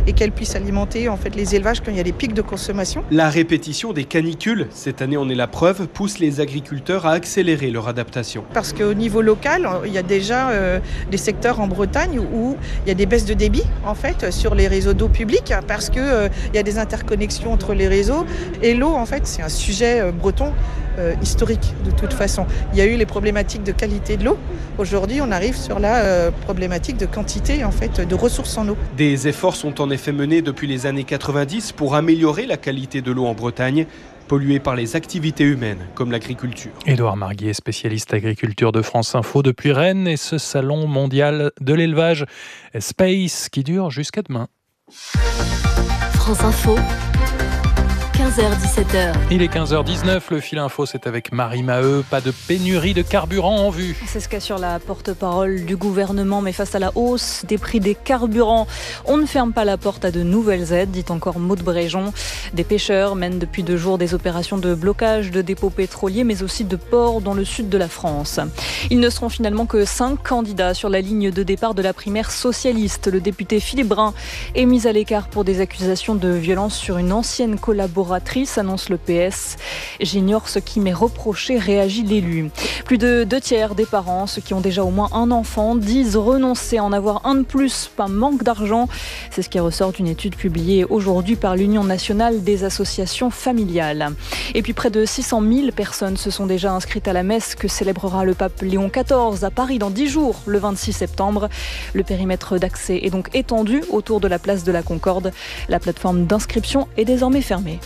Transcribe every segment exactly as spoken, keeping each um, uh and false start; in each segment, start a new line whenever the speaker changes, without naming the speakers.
et qu'elle puisse alimenter en fait les élevages quand il y a des pics de consommation.
La répétition des canicules, cette année on est la preuve, pousse les agriculteurs à accélérer leur adaptation.
Parce qu'au niveau local, il y a déjà euh, des secteurs en Bretagne où il y a des baisses de débit en fait sur les réseaux d'eau publique parce que euh, il y a des interconnexions entre les réseaux et l'eau en fait c'est un sujet euh, breton euh, historique de toute façon. Il y a eu les problématiques de qualité de l'eau. Aujourd'hui, on arrive sur la euh, problématique de quantité en fait de ressources en eau.
Des efforts sont en effet menés depuis les années quatre-vingt-dix pour améliorer la qualité de l'eau en Bretagne, polluée par les activités humaines comme l'agriculture.
Édouard Marguier, spécialiste agriculture de France Info depuis Rennes et ce salon mondial de l'élevage Space qui dure jusqu'à demain.
France Info. quinze heures dix-sept heures.
Il est quinze heures dix-neuf, le fil info c'est avec Marie Maheu, pas de pénurie de carburant en vue.
C'est ce qu'assure la porte-parole du gouvernement, mais face à la hausse des prix des carburants, on ne ferme pas la porte à de nouvelles aides, dit encore Maud Bréjon. Des pêcheurs mènent depuis deux jours des opérations de blocage de dépôts pétroliers, mais aussi de ports dans le sud de la France. Ils ne seront finalement que cinq candidats sur la ligne de départ de la primaire socialiste. Le député Philippe Brun est mis à l'écart pour des accusations de violence sur une ancienne collaboratrice, annonce le P S. J'ignore ce qui m'est reproché, réagit l'élu. Plus de deux tiers des parents, ceux qui ont déjà au moins un enfant, disent renoncer à en avoir un de plus par manque d'argent. C'est ce qui ressort d'une étude publiée aujourd'hui par l'Union nationale des associations familiales. Et puis près de six cent mille personnes se sont déjà inscrites à la messe que célébrera le pape Léon quatorze à Paris dans dix jours, le vingt-six septembre. Le périmètre d'accès est donc étendu autour de la place de la Concorde. La plateforme d'inscription est désormais fermée.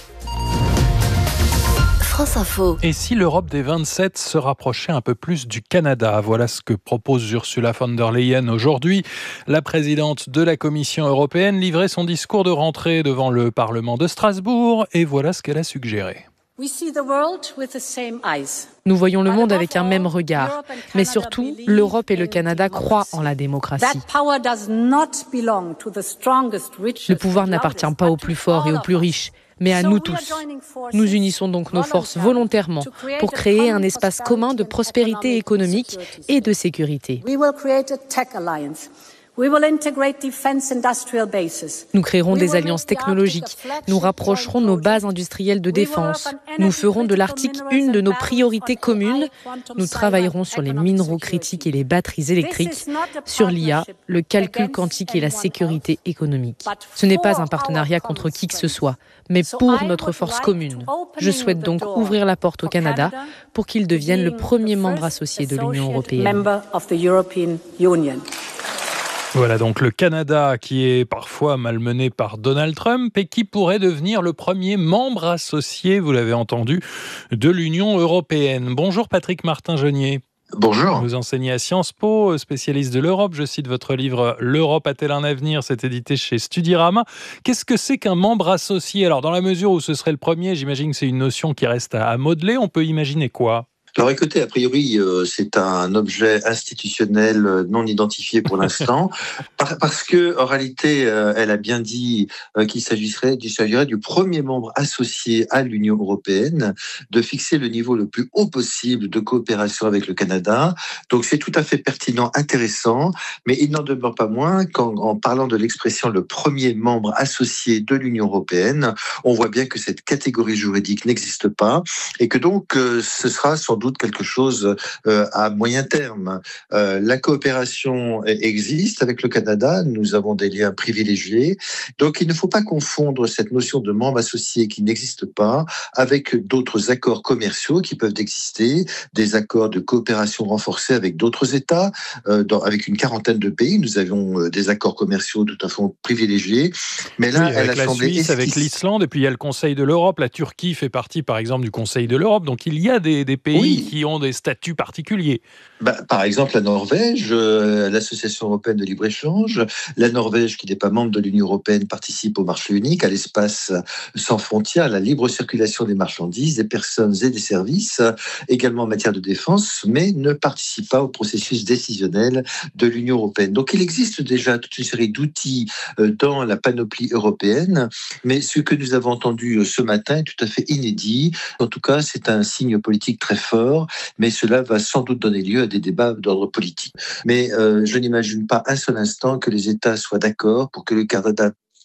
France Info.
Et si l'Europe des vingt-sept se rapprochait un peu plus du Canada? Voilà ce que propose Ursula von der Leyen aujourd'hui. La présidente de la Commission européenne livrait son discours de rentrée devant le Parlement de Strasbourg et voilà ce qu'elle a suggéré.
Nous voyons le monde avec un même regard, mais surtout, l'Europe et le Canada croient en la démocratie. Le pouvoir n'appartient pas aux plus forts et aux plus riches, mais à nous tous. Nous unissons donc nos forces volontairement pour créer un espace commun de prospérité économique et de sécurité. Nous créerons des alliances technologiques, nous rapprocherons nos bases industrielles de défense, nous ferons de l'Arctique une de nos priorités communes, nous travaillerons sur les minéraux critiques et les batteries électriques, sur l'I A, le calcul quantique et la sécurité économique. Ce n'est pas un partenariat contre qui que ce soit, mais pour notre force commune. Je souhaite donc ouvrir la porte au Canada pour qu'il devienne le premier membre associé de l'Union européenne.
Voilà donc le Canada qui est parfois malmené par Donald Trump et qui pourrait devenir le premier membre associé, vous l'avez entendu, de l'Union européenne. Bonjour Patrick Martin-Genier.
Bonjour.
Vous enseignez à Sciences Po, spécialiste de l'Europe. Je cite votre livre « L'Europe a-t-elle un avenir ?» C'est édité chez Studirama. Qu'est-ce que c'est qu'un membre associé? Alors dans la mesure où ce serait le premier, j'imagine que c'est une notion qui reste à modeler. On peut imaginer quoi?
Alors écoutez, a priori, euh, c'est un objet institutionnel euh, non identifié pour l'instant, par, parce que en réalité, euh, elle a bien dit euh, qu'il s'agirait, il s'agirait du premier membre associé à l'Union européenne, de fixer le niveau le plus haut possible de coopération avec le Canada. Donc c'est tout à fait pertinent, intéressant, mais il n'en demeure pas moins qu'en en parlant de l'expression le premier membre associé de l'Union européenne, on voit bien que cette catégorie juridique n'existe pas et que donc euh, ce sera sans doute quelque chose euh, à moyen terme. Euh, la coopération existe avec le Canada, nous avons des liens privilégiés, donc il ne faut pas confondre cette notion de membre associé qui n'existe pas avec d'autres accords commerciaux qui peuvent exister, des accords de coopération renforcée avec d'autres États, euh, dans, avec une quarantaine de pays, nous avons euh, des accords commerciaux tout à fait privilégiés, mais là,
oui,
elle
avec
a
la
semblé
Suisse,
esquisse.
avec l'Islande, et puis il y a le Conseil de l'Europe, la Turquie fait partie par exemple du Conseil de l'Europe, donc il y a des, des pays oui. qui ont des statuts particuliers.
Bah, par exemple, la Norvège, euh, l'Association européenne de libre-échange, la Norvège, qui n'est pas membre de l'Union européenne, participe au marché unique, à l'espace sans frontières, à la libre circulation des marchandises, des personnes et des services, également en matière de défense, mais ne participe pas au processus décisionnel de l'Union européenne. Donc, il existe déjà toute une série d'outils euh, dans la panoplie européenne, mais ce que nous avons entendu ce matin est tout à fait inédit. En tout cas, c'est un signe politique très fort, mais cela va sans doute donner lieu à des débats d'ordre politique. Mais euh, je n'imagine pas un seul instant que les États soient d'accord pour que le Canada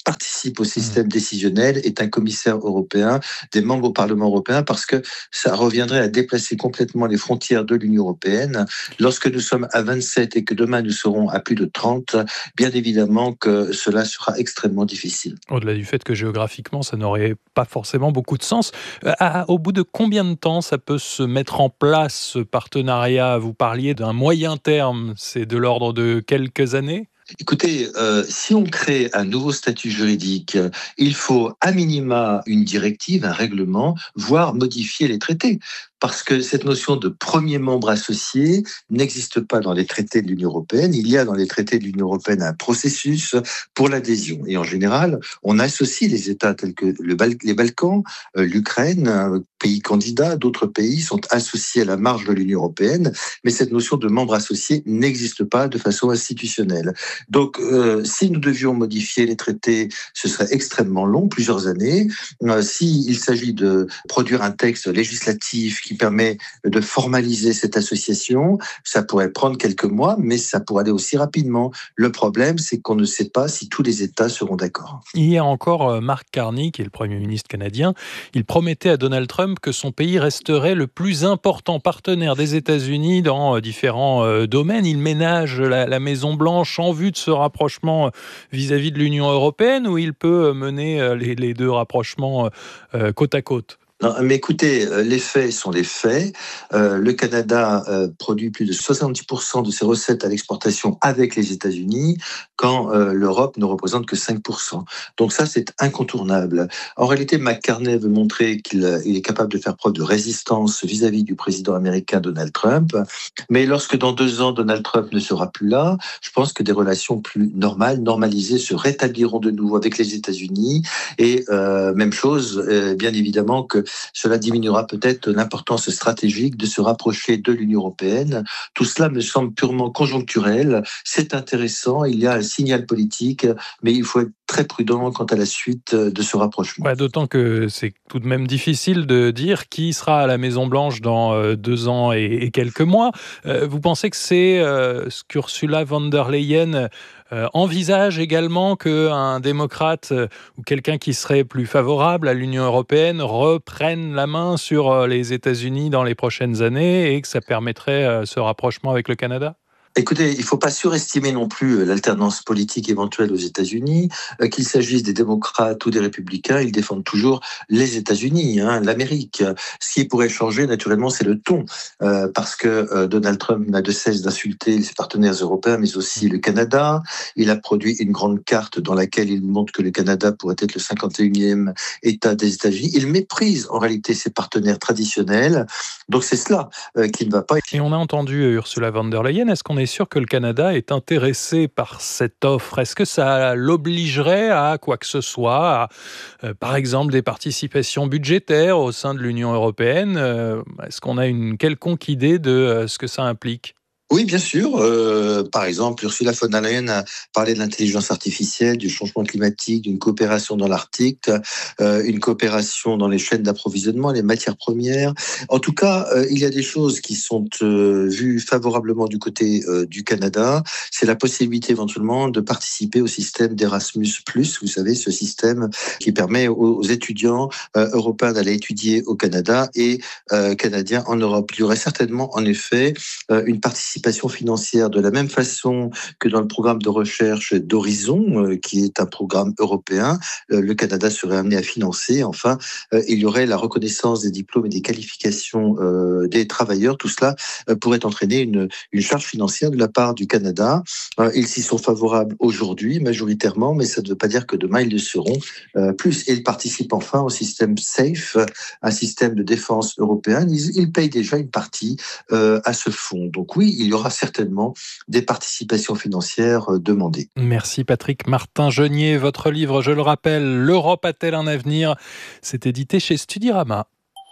participe au système décisionnel est un commissaire européen, des membres au Parlement européen, parce que ça reviendrait à déplacer complètement les frontières de l'Union européenne. Lorsque nous sommes à vingt-sept et que demain nous serons à plus de trente, bien évidemment que cela sera extrêmement difficile.
Au-delà du fait que géographiquement, ça n'aurait pas forcément beaucoup de sens. Euh, à, au bout de combien de temps ça peut se mettre en place, ce partenariat ? Vous parliez d'un moyen terme, c'est de l'ordre de quelques années ?
Écoutez, euh, si on crée un nouveau statut juridique, il faut à minima une directive, un règlement, voire modifier les traités. Parce que cette notion de premier membre associé n'existe pas dans les traités de l'Union européenne. Il y a dans les traités de l'Union européenne un processus pour l'adhésion. Et en général, on associe les États tels que le Bal- les Balkans, euh, l'Ukraine, un pays candidat, d'autres pays sont associés à la marge de l'Union européenne. Mais cette notion de membre associé n'existe pas de façon institutionnelle. Donc, euh, si nous devions modifier les traités, ce serait extrêmement long, plusieurs années. Euh, S'il s'agit de produire un texte législatif qui permet de formaliser cette association, ça pourrait prendre quelques mois, mais ça pourrait aller aussi rapidement. Le problème, c'est qu'on ne sait pas si tous les États seront d'accord.
Hier encore, Mark Carney, qui est le Premier ministre canadien, il promettait à Donald Trump que son pays resterait le plus important partenaire des États-Unis dans différents domaines. Il ménage la, la Maison-Blanche en vue de ce rapprochement vis-à-vis de l'Union européenne, ou il peut mener les, les deux rapprochements euh, côte à côte ?
Non, mais écoutez, les faits sont les faits. Euh, le Canada euh, produit plus de soixante-dix pour cent de ses recettes à l'exportation avec les États-Unis, quand euh, l'Europe ne représente que cinq pour cent. Donc ça, c'est incontournable. En réalité, McCartney veut montrer qu'il il est capable de faire preuve de résistance vis-à-vis du président américain Donald Trump. Mais lorsque dans deux ans, Donald Trump ne sera plus là, je pense que des relations plus normales, normalisées, se rétabliront de nouveau avec les États-Unis. Et euh, même chose, euh, bien évidemment, que cela diminuera peut-être l'importance stratégique de se rapprocher de l'Union européenne. Tout cela me semble purement conjoncturel. C'est intéressant, il y a un signal politique, mais il faut être très prudent quant à la suite de ce rapprochement.
Ouais, d'autant que c'est tout de même difficile de dire qui sera à la Maison-Blanche dans deux ans et, et quelques mois. Euh, vous pensez que c'est euh, ce qu'Ursula von der Leyen euh, envisage également qu'un démocrate euh, ou quelqu'un qui serait plus favorable à l'Union européenne reprenne la main sur euh, les États-Unis dans les prochaines années et que ça permettrait euh, ce rapprochement avec le Canada ?
Écoutez, il ne faut pas surestimer non plus l'alternance politique éventuelle aux États-Unis. Euh, qu'il s'agisse des démocrates ou des républicains, ils défendent toujours les États-Unis, hein, l'Amérique. Ce qui pourrait changer, naturellement, c'est le ton. Euh, parce que euh, Donald Trump n'a de cesse d'insulter ses partenaires européens, mais aussi le Canada. Il a produit une grande carte dans laquelle il montre que le Canada pourrait être le cinquante et unième État des États-Unis. Il méprise en réalité ses partenaires traditionnels. Donc c'est cela euh, qui ne va pas.
Et on a entendu Ursula von der Leyen. Est-ce qu'on est sûr que le Canada est intéressé par cette offre? Est-ce que ça l'obligerait à quoi que ce soit, à, euh, par exemple, des participations budgétaires au sein de l'Union européenne? euh, Est-ce qu'on a une quelconque idée de euh, ce que ça implique?
Oui, bien sûr. Euh, par exemple, Ursula von der Leyen a parlé de l'intelligence artificielle, du changement climatique, d'une coopération dans l'Arctique, euh, une coopération dans les chaînes d'approvisionnement, les matières premières. En tout cas, euh, il y a des choses qui sont euh, vues favorablement du côté euh, du Canada. C'est la possibilité éventuellement de participer au système d'Erasmus plus, vous savez, ce système qui permet aux, aux étudiants euh, européens d'aller étudier au Canada et euh, canadiens en Europe. Il y aurait certainement, en effet, euh, une participation financière de la même façon que dans le programme de recherche d'Horizon, euh, qui est un programme européen. Euh, le Canada serait amené à financer. Enfin, euh, il y aurait la reconnaissance des diplômes et des qualifications euh, des travailleurs. Tout cela euh, pourrait entraîner une, une charge financière de la part du Canada. Euh, ils s'y sont favorables aujourd'hui, majoritairement, mais ça ne veut pas dire que demain, ils le seront euh, plus. Et ils participent enfin au système SAFE, un système de défense européen. Ils, ils payent déjà une partie euh, à ce fonds. Donc oui, il y aura certainement des participations financières demandées.
Merci Patrick Martin-Genier. Votre livre, je le rappelle, L'Europe a-t-elle un avenir? C'est édité chez Studirama.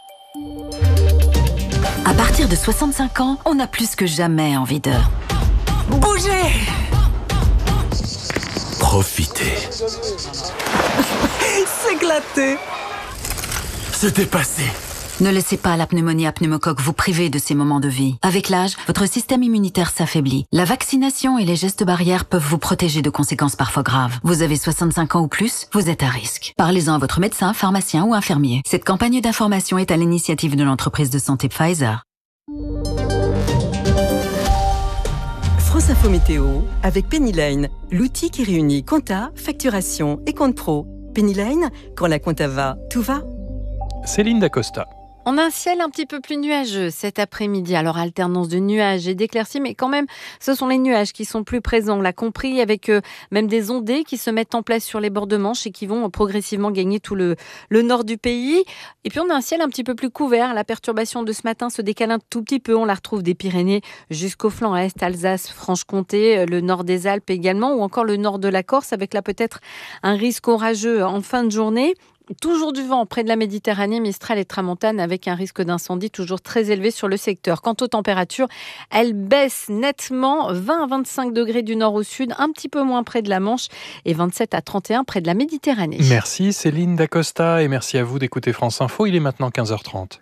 À partir de soixante-cinq ans, on a plus que jamais envie de bouger,
profiter,
s'éclater,
se dépasser.
Ne laissez pas la pneumonie à pneumocoque vous priver de ces moments de vie. Avec l'âge, votre système immunitaire s'affaiblit. La vaccination et les gestes barrières peuvent vous protéger de conséquences parfois graves. Vous avez soixante-cinq ans ou plus, vous êtes à risque. Parlez-en à votre médecin, pharmacien ou infirmier. Cette campagne d'information est à l'initiative de l'entreprise de santé Pfizer.
France Info Météo avec Pennyline, l'outil qui réunit compta, facturation et compte pro. Pennyline, quand la compta va, tout va.
Céline Dacosta.
On a un ciel un petit peu plus nuageux cet après-midi. Alors, alternance de nuages et d'éclaircies, mais quand même, ce sont les nuages qui sont plus présents. On l'a compris, avec euh, même des ondées qui se mettent en place sur les bords de Manche et qui vont progressivement gagner tout le, le nord du pays. Et puis, on a un ciel un petit peu plus couvert. La perturbation de ce matin se décale un tout petit peu. On la retrouve des Pyrénées jusqu'au flanc est, Alsace, Franche-Comté, le nord des Alpes également, ou encore le nord de la Corse, avec là peut-être un risque orageux en fin de journée. Toujours du vent près de la Méditerranée, Mistral et Tramontane, avec un risque d'incendie toujours très élevé sur le secteur. Quant aux températures, elles baissent nettement, vingt à vingt-cinq degrés du nord au sud, un petit peu moins près de la Manche et vingt-sept à trente et un près de la Méditerranée.
Merci Céline Dacosta et merci à vous d'écouter France Info. Il est maintenant quinze heures trente.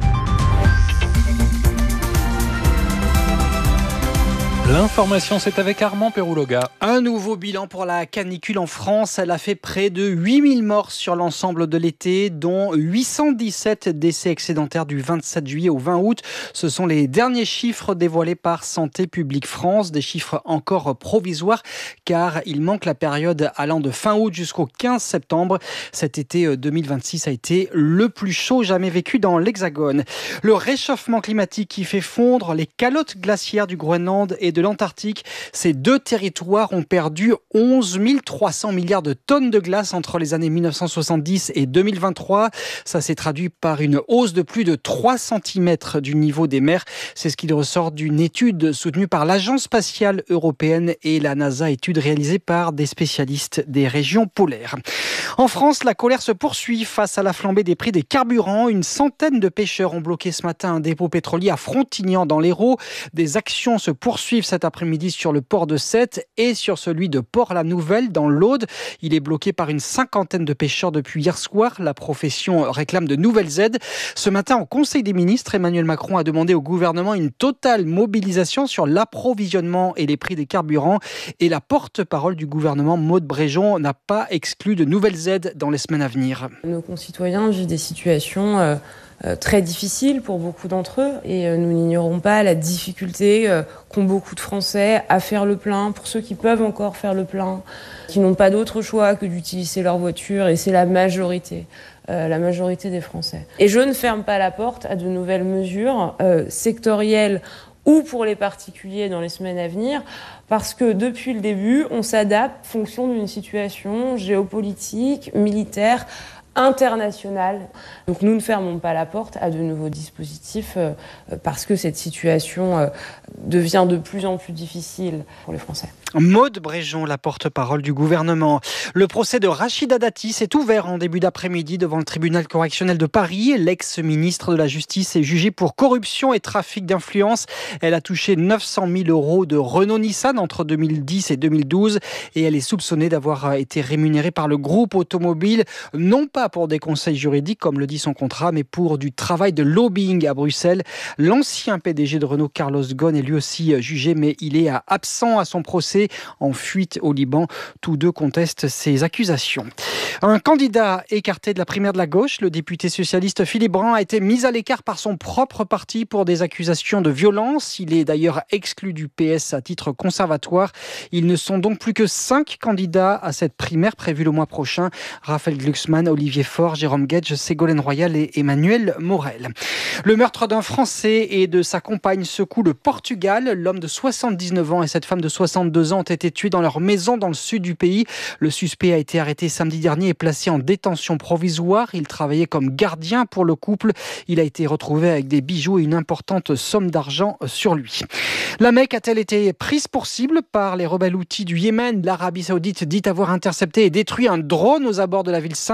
L'information, c'est avec Armand Perouloga.
Un nouveau bilan pour la canicule en France. Elle a fait près de huit mille morts sur l'ensemble de l'été, dont huit cent dix-sept décès excédentaires du vingt-sept juillet au vingt août. Ce sont les derniers chiffres dévoilés par Santé publique France, des chiffres encore provisoires, car il manque la période allant de fin août jusqu'au quinze septembre. Cet été deux mille vingt-six a été le plus chaud jamais vécu dans l'Hexagone. Le réchauffement climatique qui fait fondre les calottes glaciaires du Groenland et de de l'Antarctique. Ces deux territoires ont perdu onze mille trois cents milliards de tonnes de glace entre les années mille neuf cent soixante-dix et deux mille vingt-trois. Ça s'est traduit par une hausse de plus de trois centimètres du niveau des mers. C'est ce qui ressort d'une étude soutenue par l'Agence spatiale européenne et la NASA, étude réalisée par des spécialistes des régions polaires. En France, la colère se poursuit face à la flambée des prix des carburants. Une centaine de pêcheurs ont bloqué ce matin un dépôt pétrolier à Frontignan dans l'Hérault. Des actions se poursuivent cet après-midi sur le port de Sète et sur celui de Port-la-Nouvelle dans l'Aude. Il est bloqué par une cinquantaine de pêcheurs depuis hier soir. La profession réclame de nouvelles aides. Ce matin, au Conseil des ministres, Emmanuel Macron a demandé au gouvernement une totale mobilisation sur l'approvisionnement et les prix des carburants. Et la porte-parole du gouvernement, Maud Bréjon, n'a pas exclu de nouvelles aides dans les semaines à venir.
Nos concitoyens vivent des situations euh, euh, très difficiles pour beaucoup d'entre eux et euh, nous n'ignorons pas la difficulté euh, qu'ont beaucoup de Français à faire le plein. Pour ceux qui peuvent encore faire le plein, qui n'ont pas d'autre choix que d'utiliser leur voiture, et c'est la majorité. Euh, la majorité des Français. Et je ne ferme pas la porte à de nouvelles mesures euh, sectorielles ou pour les particuliers dans les semaines à venir, parce que depuis le début, on s'adapte en fonction d'une situation géopolitique, militaire, internationale. Donc nous ne fermons pas la porte à de nouveaux dispositifs euh, parce que cette situation euh, devient de plus en plus difficile pour les Français.
Maud Bréjon, la porte-parole du gouvernement. Le procès de Rachida Dati s'est ouvert en début d'après-midi devant le tribunal correctionnel de Paris. L'ex-ministre de la Justice est jugée pour corruption et trafic d'influence. Elle a touché neuf cent mille euros de Renault-Nissan entre deux mille dix et deux mille douze et elle est soupçonnée d'avoir été rémunérée par le groupe automobile, non pas pour des conseils juridiques comme le dit son contrat, mais pour du travail de lobbying à Bruxelles. L'ancien P D G de Renault, Carlos Ghosn, est lui aussi jugé, mais il est absent à son procès, en fuite au Liban. Tous deux contestent ces accusations. Un candidat écarté de la primaire de la gauche, le député socialiste Philippe Brun, a été mis à l'écart par son propre parti pour des accusations de violence. Il est d'ailleurs exclu du P S à titre conservatoire. Ils ne sont donc plus que cinq candidats à cette primaire prévue le mois prochain. Raphaël Glucksmann, Olivier Faure, Jérôme Guedj, Ségolène Royal et Emmanuel Morel. Le meurtre d'un Français et de sa compagne secoue le Portugal. L'homme de soixante-dix-neuf ans et cette femme de soixante-deux ans ont été tués dans leur maison dans le sud du pays. Le suspect a été arrêté samedi dernier et placé en détention provisoire. Il travaillait comme gardien pour le couple. Il a été retrouvé avec des bijoux et une importante somme d'argent sur lui. La Mecque a-t-elle été prise pour cible par les rebelles houthis du Yémen? L'Arabie Saoudite dit avoir intercepté et détruit un drone aux abords de la ville sainte la nuit dernière.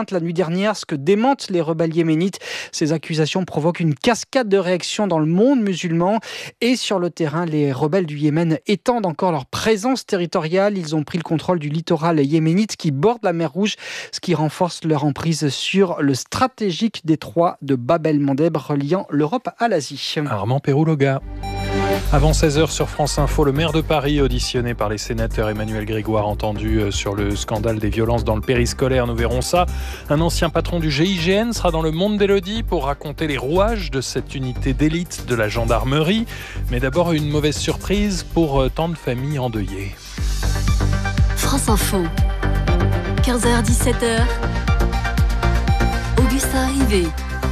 dernière, ce que démentent les rebelles yéménites. Ces accusations provoquent une cascade de réactions dans le monde musulman. Et sur le terrain, les rebelles du Yémen étendent encore leur présence territoriale. Ils ont pris le contrôle du littoral yéménite qui borde la mer Rouge, ce qui renforce leur emprise sur le stratégique détroit de Bab el-Mandeb reliant l'Europe à l'Asie.
Armand Pérouloga. Avant seize heures sur France Info, le maire de Paris, auditionné par les sénateurs Emmanuel Grégoire, entendu sur le scandale des violences dans le périscolaire. Nous verrons ça. Un ancien patron du G I G N sera dans le Monde d'Élodie pour raconter les rouages de cette unité d'élite de la gendarmerie. Mais d'abord, une mauvaise surprise pour tant de familles endeuillées.
France Info, quinze heures dix-sept heures, Augustin Rivet.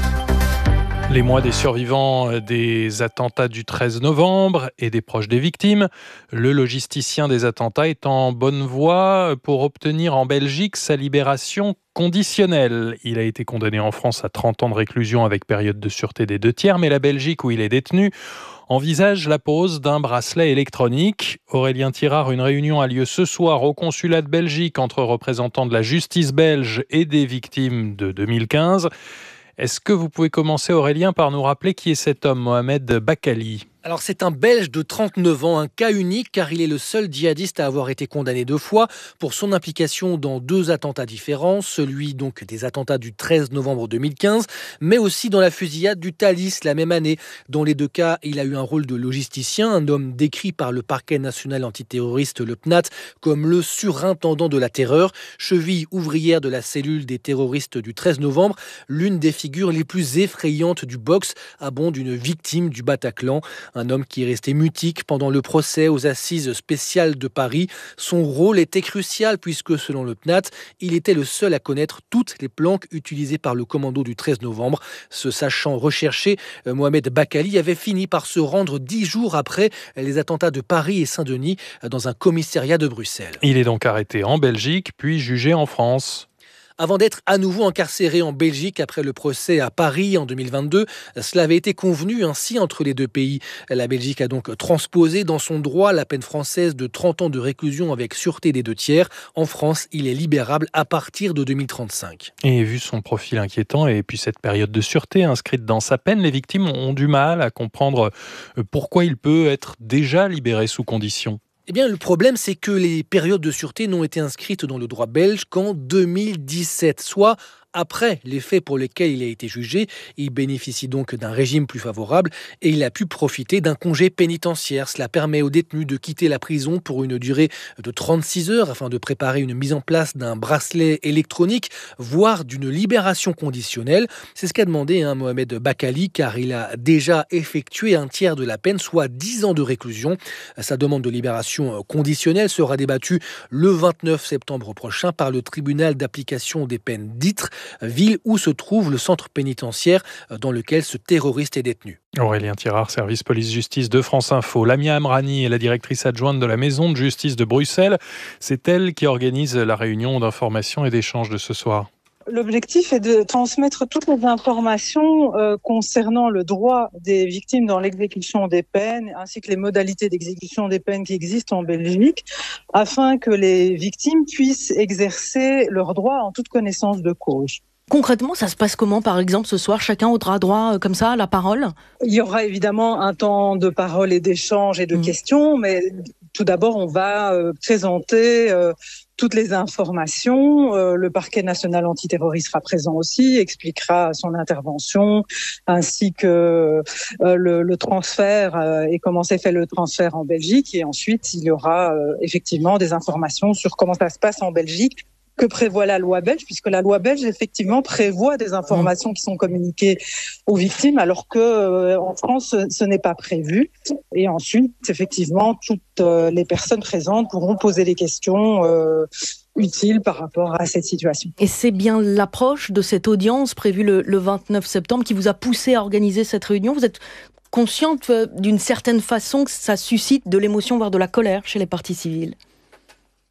Les mois des survivants des attentats du treize novembre et des proches des victimes. Le logisticien des attentats est en bonne voie pour obtenir en Belgique sa libération conditionnelle. Il a été condamné en France à trente ans de réclusion avec période de sûreté des deux tiers, mais la Belgique où il est détenu envisage la pose d'un bracelet électronique. Aurélien Tirard, une réunion a lieu ce soir au consulat de Belgique entre représentants de la justice belge et des victimes de deux mille quinze. Est-ce que vous pouvez commencer, Aurélien, par nous rappeler qui est cet homme, Mohamed Bakali ?
Alors c'est un Belge de trente-neuf ans, un cas unique car il est le seul djihadiste à avoir été condamné deux fois pour son implication dans deux attentats différents, celui donc des attentats du treize novembre deux mille quinze, mais aussi dans la fusillade du Thalys la même année. Dans les deux cas, il a eu un rôle de logisticien, un homme décrit par le parquet national antiterroriste, le P N A T, comme le surintendant de la terreur, cheville ouvrière de la cellule des terroristes du treize novembre, l'une des figures les plus effrayantes du box, à bon d'une victime du Bataclan. Un homme qui est resté mutique pendant le procès aux assises spéciales de Paris. Son rôle était crucial puisque, selon le P N A T, il était le seul à connaître toutes les planques utilisées par le commando du treize novembre. Se sachant recherché, Mohamed Bakali avait fini par se rendre dix jours après les attentats de Paris et Saint-Denis dans un commissariat de Bruxelles.
Il est donc arrêté en Belgique, puis jugé en France.
Avant d'être à nouveau incarcéré en Belgique après le procès à Paris en deux mille vingt-deux, cela avait été convenu ainsi entre les deux pays. La Belgique a donc transposé dans son droit la peine française de trente ans de réclusion avec sûreté des deux tiers. En France, il est libérable à partir de deux mille trente-cinq.
Et vu son profil inquiétant et puis cette période de sûreté inscrite dans sa peine, les victimes ont du mal à comprendre pourquoi il peut être déjà libéré sous condition.
Eh bien, le problème, c'est que les périodes de sûreté n'ont été inscrites dans le droit belge qu'en deux mille dix-sept, soit après les faits pour lesquels il a été jugé. Il bénéficie donc d'un régime plus favorable et il a pu profiter d'un congé pénitentiaire. Cela permet aux détenus de quitter la prison pour une durée de trente-six heures afin de préparer une mise en place d'un bracelet électronique, voire d'une libération conditionnelle. C'est ce qu'a demandé hein, Mohamed Bakali, car il a déjà effectué un tiers de la peine, soit dix ans de réclusion. Sa demande de libération conditionnelle sera débattue le vingt-neuf septembre prochain par le tribunal d'application des peines d'Ytre, ville où se trouve le centre pénitentiaire dans lequel ce terroriste est détenu.
Aurélien Tirard, service police-justice de France Info. Lamia Amrani est la directrice adjointe de la maison de justice de Bruxelles. C'est elle qui organise la réunion d'information et d'échange de ce soir.
L'objectif est de transmettre toutes les informations euh, concernant le droit des victimes dans l'exécution des peines, ainsi que les modalités d'exécution des peines qui existent en Belgique, afin que les victimes puissent exercer leurs droits en toute connaissance de cause.
Concrètement, ça se passe comment, par exemple, ce soir? Chacun aura droit, euh, comme ça, à la parole?
Il y aura évidemment un temps de parole et d'échange et de mmh. questions, mais tout d'abord, on va euh, présenter euh, toutes les informations. Euh, le parquet national antiterroriste sera présent aussi, expliquera son intervention, ainsi que euh, le, le transfert euh, et comment s'est fait le transfert en Belgique. Et ensuite, il y aura euh, effectivement des informations sur comment ça se passe en Belgique, que prévoit la loi belge, puisque la loi belge, effectivement, prévoit des informations mmh. qui sont communiquées aux victimes, alors que euh, en France, ce n'est pas prévu. Et ensuite, effectivement, toutes euh, les personnes présentes pourront poser des questions euh, utiles par rapport à cette situation.
Et c'est bien l'approche de cette audience prévue le, le vingt-neuf septembre qui vous a poussé à organiser cette réunion. Vous êtes consciente euh, d'une certaine façon que ça suscite de l'émotion, voire de la colère chez les parties civiles?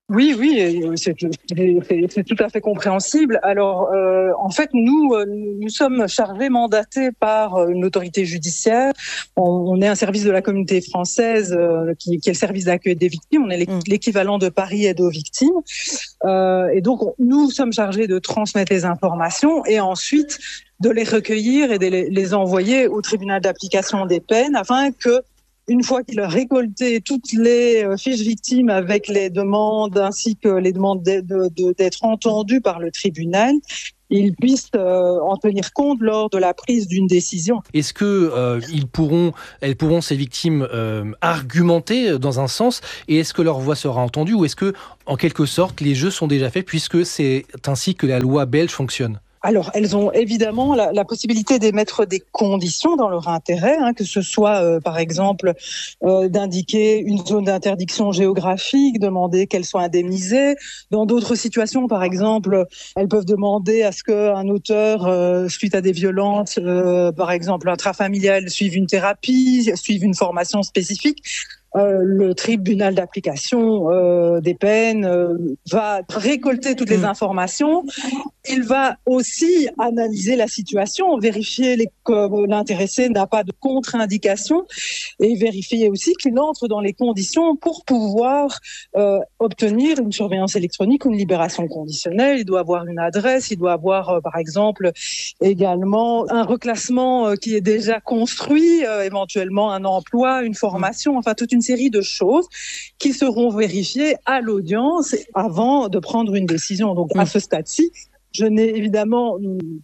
Oui, oui, c'est, c'est, c'est tout à fait compréhensible. Alors, euh, en fait, nous, nous sommes chargés, mandatés par une autorité judiciaire. On, on est un service de la communauté française euh, qui, qui est le service d'accueil des victimes. On est l'équivalent de Paris Aide aux victimes. Euh, et donc, on, nous sommes chargés de transmettre les informations et ensuite de les recueillir et de les, les envoyer au tribunal d'application des peines afin que une fois qu'il a récolté toutes les fiches victimes avec les demandes ainsi que les demandes de, de, de, d'être entendues par le tribunal, ils puissent euh, en tenir compte lors de la prise d'une décision.
Est-ce que euh, ils pourront, elles pourront, ces victimes, euh, argumenter dans un sens, et est-ce que leur voix sera entendue, ou est-ce que, en quelque sorte, les jeux sont déjà faits puisque c'est ainsi que la loi belge fonctionne ?
Alors, elles ont évidemment la, la possibilité d'émettre des conditions dans leur intérêt, hein, que ce soit, euh, par exemple, euh, d'indiquer une zone d'interdiction géographique, demander qu'elle soit indemnisée. Dans d'autres situations, par exemple, elles peuvent demander à ce qu'un auteur, euh, suite à des violences, euh, par exemple intrafamiliales, suive une thérapie, suive une formation spécifique. Euh, le tribunal d'application euh, des peines euh, va récolter toutes les informations. Il va aussi analyser la situation, vérifier les, que l'intéressé n'a pas de contre-indication et vérifier aussi qu'il entre dans les conditions pour pouvoir euh, obtenir une surveillance électronique ou une libération conditionnelle. Il doit avoir une adresse, il doit avoir euh, par exemple également un reclassement euh, qui est déjà construit, euh, éventuellement un emploi, une formation, enfin toute une série de choses qui seront vérifiées à l'audience avant de prendre une décision. Donc à ce stade-ci, je n'ai évidemment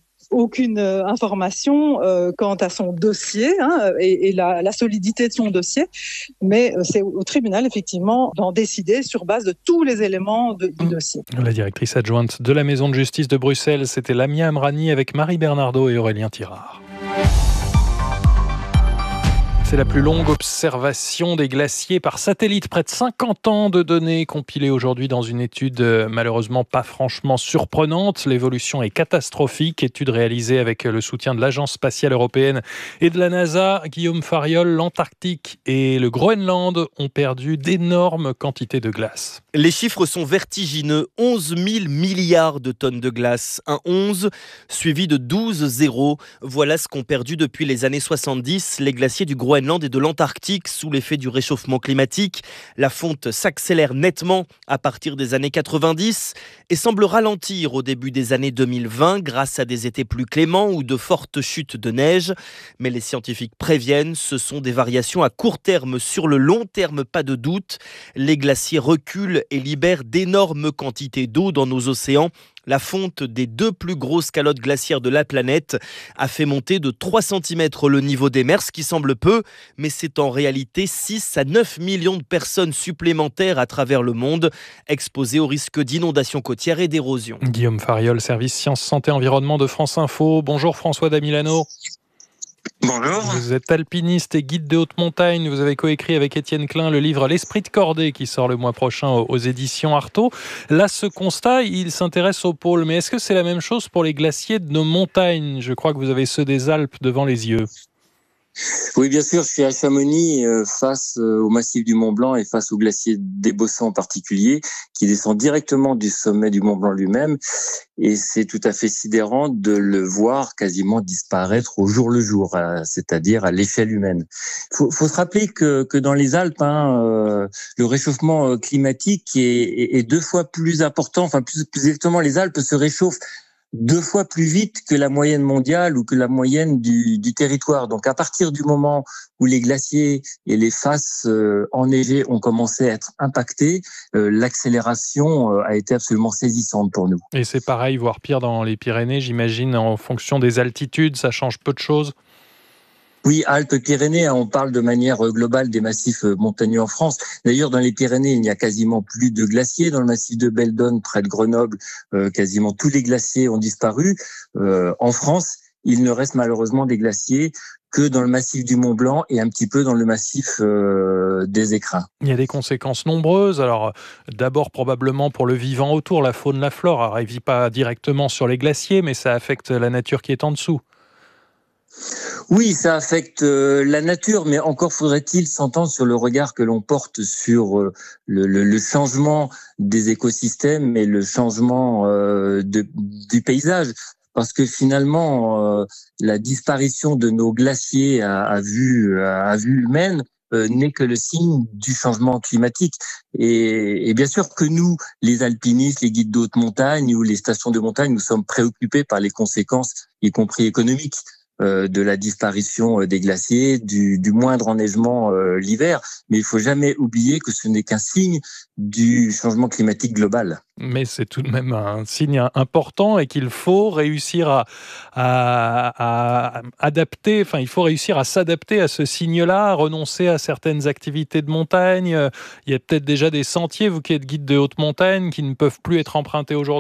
aucune information euh, quant à son dossier hein, et, et la, la solidité de son dossier, mais euh, c'est au tribunal effectivement d'en décider sur base de tous les éléments de, du dossier.
La directrice adjointe de la Maison de justice de Bruxelles, c'était Lamia Amrani avec Marie Bernardo et Aurélien Tirard. C'est la plus longue observation des glaciers par satellite. Près de cinquante ans de données compilées aujourd'hui dans une étude malheureusement pas franchement surprenante. L'évolution est catastrophique. Étude réalisée avec le soutien de l'Agence spatiale européenne et de la NASA. Guillaume Fariol, l'Antarctique et le Groenland ont perdu d'énormes quantités de glace.
Les chiffres sont vertigineux. onze mille milliards de tonnes de glace. Un onze suivi de douze zéros. Voilà ce qu'ont perdu depuis les années soixante-dix les glaciers du Groenland et de l'Antarctique sous l'effet du réchauffement climatique. La fonte s'accélère nettement à partir des années quatre-vingt-dix et semble ralentir au début des années deux mille vingt grâce à des étés plus cléments ou de fortes chutes de neige. Mais les scientifiques préviennent, ce sont des variations à court terme. Sur le long terme, pas de doute, les glaciers reculent et libèrent d'énormes quantités d'eau dans nos océans. La fonte des deux plus grosses calottes glaciaires de la planète a fait monter de trois centimètres le niveau des mers, ce qui semble peu, mais c'est en réalité six à neuf millions de personnes supplémentaires à travers le monde, exposées au risque d'inondations côtières et d'érosion.
Guillaume Fariol, service Sciences, Santé, Environnement de France Info. Bonjour François Damilano.
Bonjour.
Vous êtes alpiniste et guide de haute montagne. Vous avez coécrit avec Étienne Klein le livre L'Esprit de Cordée qui sort le mois prochain aux éditions Artaud. Là, ce constat, il s'intéresse aux pôles. Mais est-ce que c'est la même chose pour les glaciers de nos montagnes ? Je crois que vous avez ceux des Alpes devant les yeux.
Oui, bien sûr, je suis à Chamonix euh, face euh, au massif du Mont Blanc et face au glacier des Bossons en particulier, qui descend directement du sommet du Mont Blanc lui-même. Et c'est tout à fait sidérant de le voir quasiment disparaître au jour le jour, euh, c'est-à-dire à l'échelle humaine. Il faut, faut se rappeler que, que dans les Alpes, hein, euh, le réchauffement climatique est, est, est deux fois plus important, enfin plus, plus exactement, les Alpes se réchauffent deux fois plus vite que la moyenne mondiale ou que la moyenne du, du territoire. Donc, à partir du moment où les glaciers et les faces euh, enneigées ont commencé à être impactés, euh, l'accélération euh, a été absolument saisissante pour nous.
Et c'est pareil, voire pire dans les Pyrénées, j'imagine, en fonction des altitudes, ça change peu de choses ?
Oui, Alpes-Pyrénées, on parle de manière globale des massifs montagneux en France. D'ailleurs, dans les Pyrénées, il n'y a quasiment plus de glaciers. Dans le massif de Beldon, près de Grenoble, euh, quasiment tous les glaciers ont disparu. Euh, en France, il ne reste malheureusement des glaciers que dans le massif du Mont Blanc et un petit peu dans le massif euh, des Écrins.
Il y a des conséquences nombreuses. Alors, d'abord, probablement pour le vivant autour, la faune, la flore. Alors, elle ne vit pas directement sur les glaciers, mais ça affecte la nature qui est en dessous.
Oui, ça affecte euh, la nature, mais encore faudrait-il s'entendre sur le regard que l'on porte sur euh, le, le, le changement des écosystèmes et le changement euh, de, du paysage. Parce que finalement, euh, la disparition de nos glaciers à, à vue à vue humaine euh, n'est que le signe du changement climatique. Et, et bien sûr que nous, les alpinistes, les guides de haute montagne ou les stations de montagne, nous sommes préoccupés par les conséquences, y compris économiques, euh, de la disparition des glaciers, du, du moindre enneigement euh, l'hiver. Mais il faut jamais oublier que ce n'est qu'un signe du changement climatique global.
Mais c'est tout de même un signe important et qu'il faut réussir à, à, à adapter, enfin il faut réussir à s'adapter à ce signe-là, à renoncer à certaines activités de montagne. Il y a peut-être déjà des sentiers, vous qui êtes guide de haute montagne, qui ne peuvent plus être empruntés aujourd'hui ?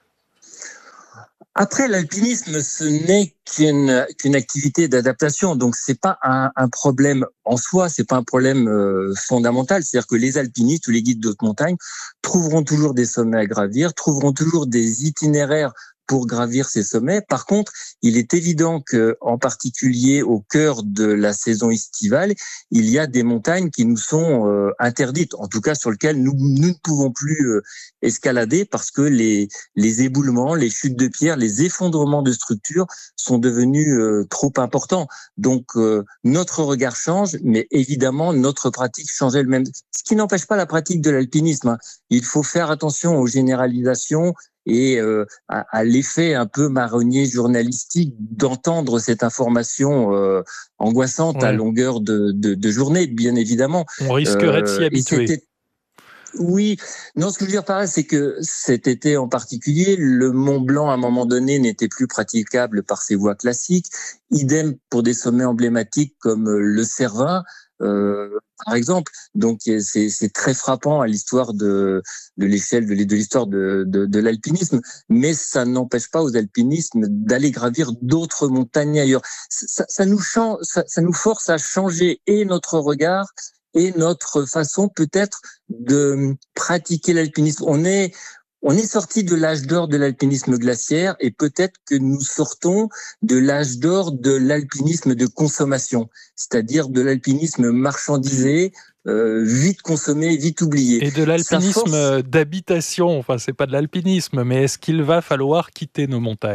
Après, l'alpinisme, ce n'est qu'une, qu'une activité d'adaptation, donc c'est pas un, un problème en soi, c'est pas un problème euh, fondamental. C'est-à-dire que les alpinistes ou les guides de haute montagne trouveront toujours des sommets à gravir, trouveront toujours des itinéraires pour gravir ces sommets. Par contre, il est évident que, en particulier au cœur de la saison estivale, il y a des montagnes qui nous sont euh, interdites, en tout cas sur lesquelles nous, nous ne pouvons plus euh, escalader parce que les, les éboulements, les chutes de pierres, les effondrements de structures sont devenus euh, trop importants. Donc, euh, notre regard change, mais évidemment, notre pratique change elle-même. Ce qui n'empêche pas la pratique de l'alpinisme, hein. Il faut faire attention aux généralisations et euh, à, à l'effet un peu marronnier journalistique d'entendre cette information euh, angoissante ouais. à longueur de, de, de journée, bien évidemment.
On risquerait euh, de s'y habituer.
Oui, non, ce que je veux dire par là, c'est que cet été en particulier, le Mont Blanc, à un moment donné, n'était plus praticable par ses voies classiques. Idem pour des sommets emblématiques comme le Cervin, euh, par exemple. Donc, c'est, c'est très frappant à l'histoire de, de l'échelle de, de l'histoire de, de, de l'alpinisme, mais ça n'empêche pas aux alpinistes d'aller gravir d'autres montagnes ailleurs. Ça, ça, nous change, ça, ça nous force à changer et notre regard et notre façon peut-être de pratiquer l'alpinisme. On est, on est sorti de l'âge d'or de l'alpinisme glaciaire et peut-être que nous sortons de l'âge d'or de l'alpinisme de consommation, c'est-à-dire de l'alpinisme marchandisé, euh, vite consommé, vite oublié.
Et de l'alpinisme force... d'habitation, enfin c'est pas de l'alpinisme, mais est-ce qu'il va falloir quitter nos montagnes ?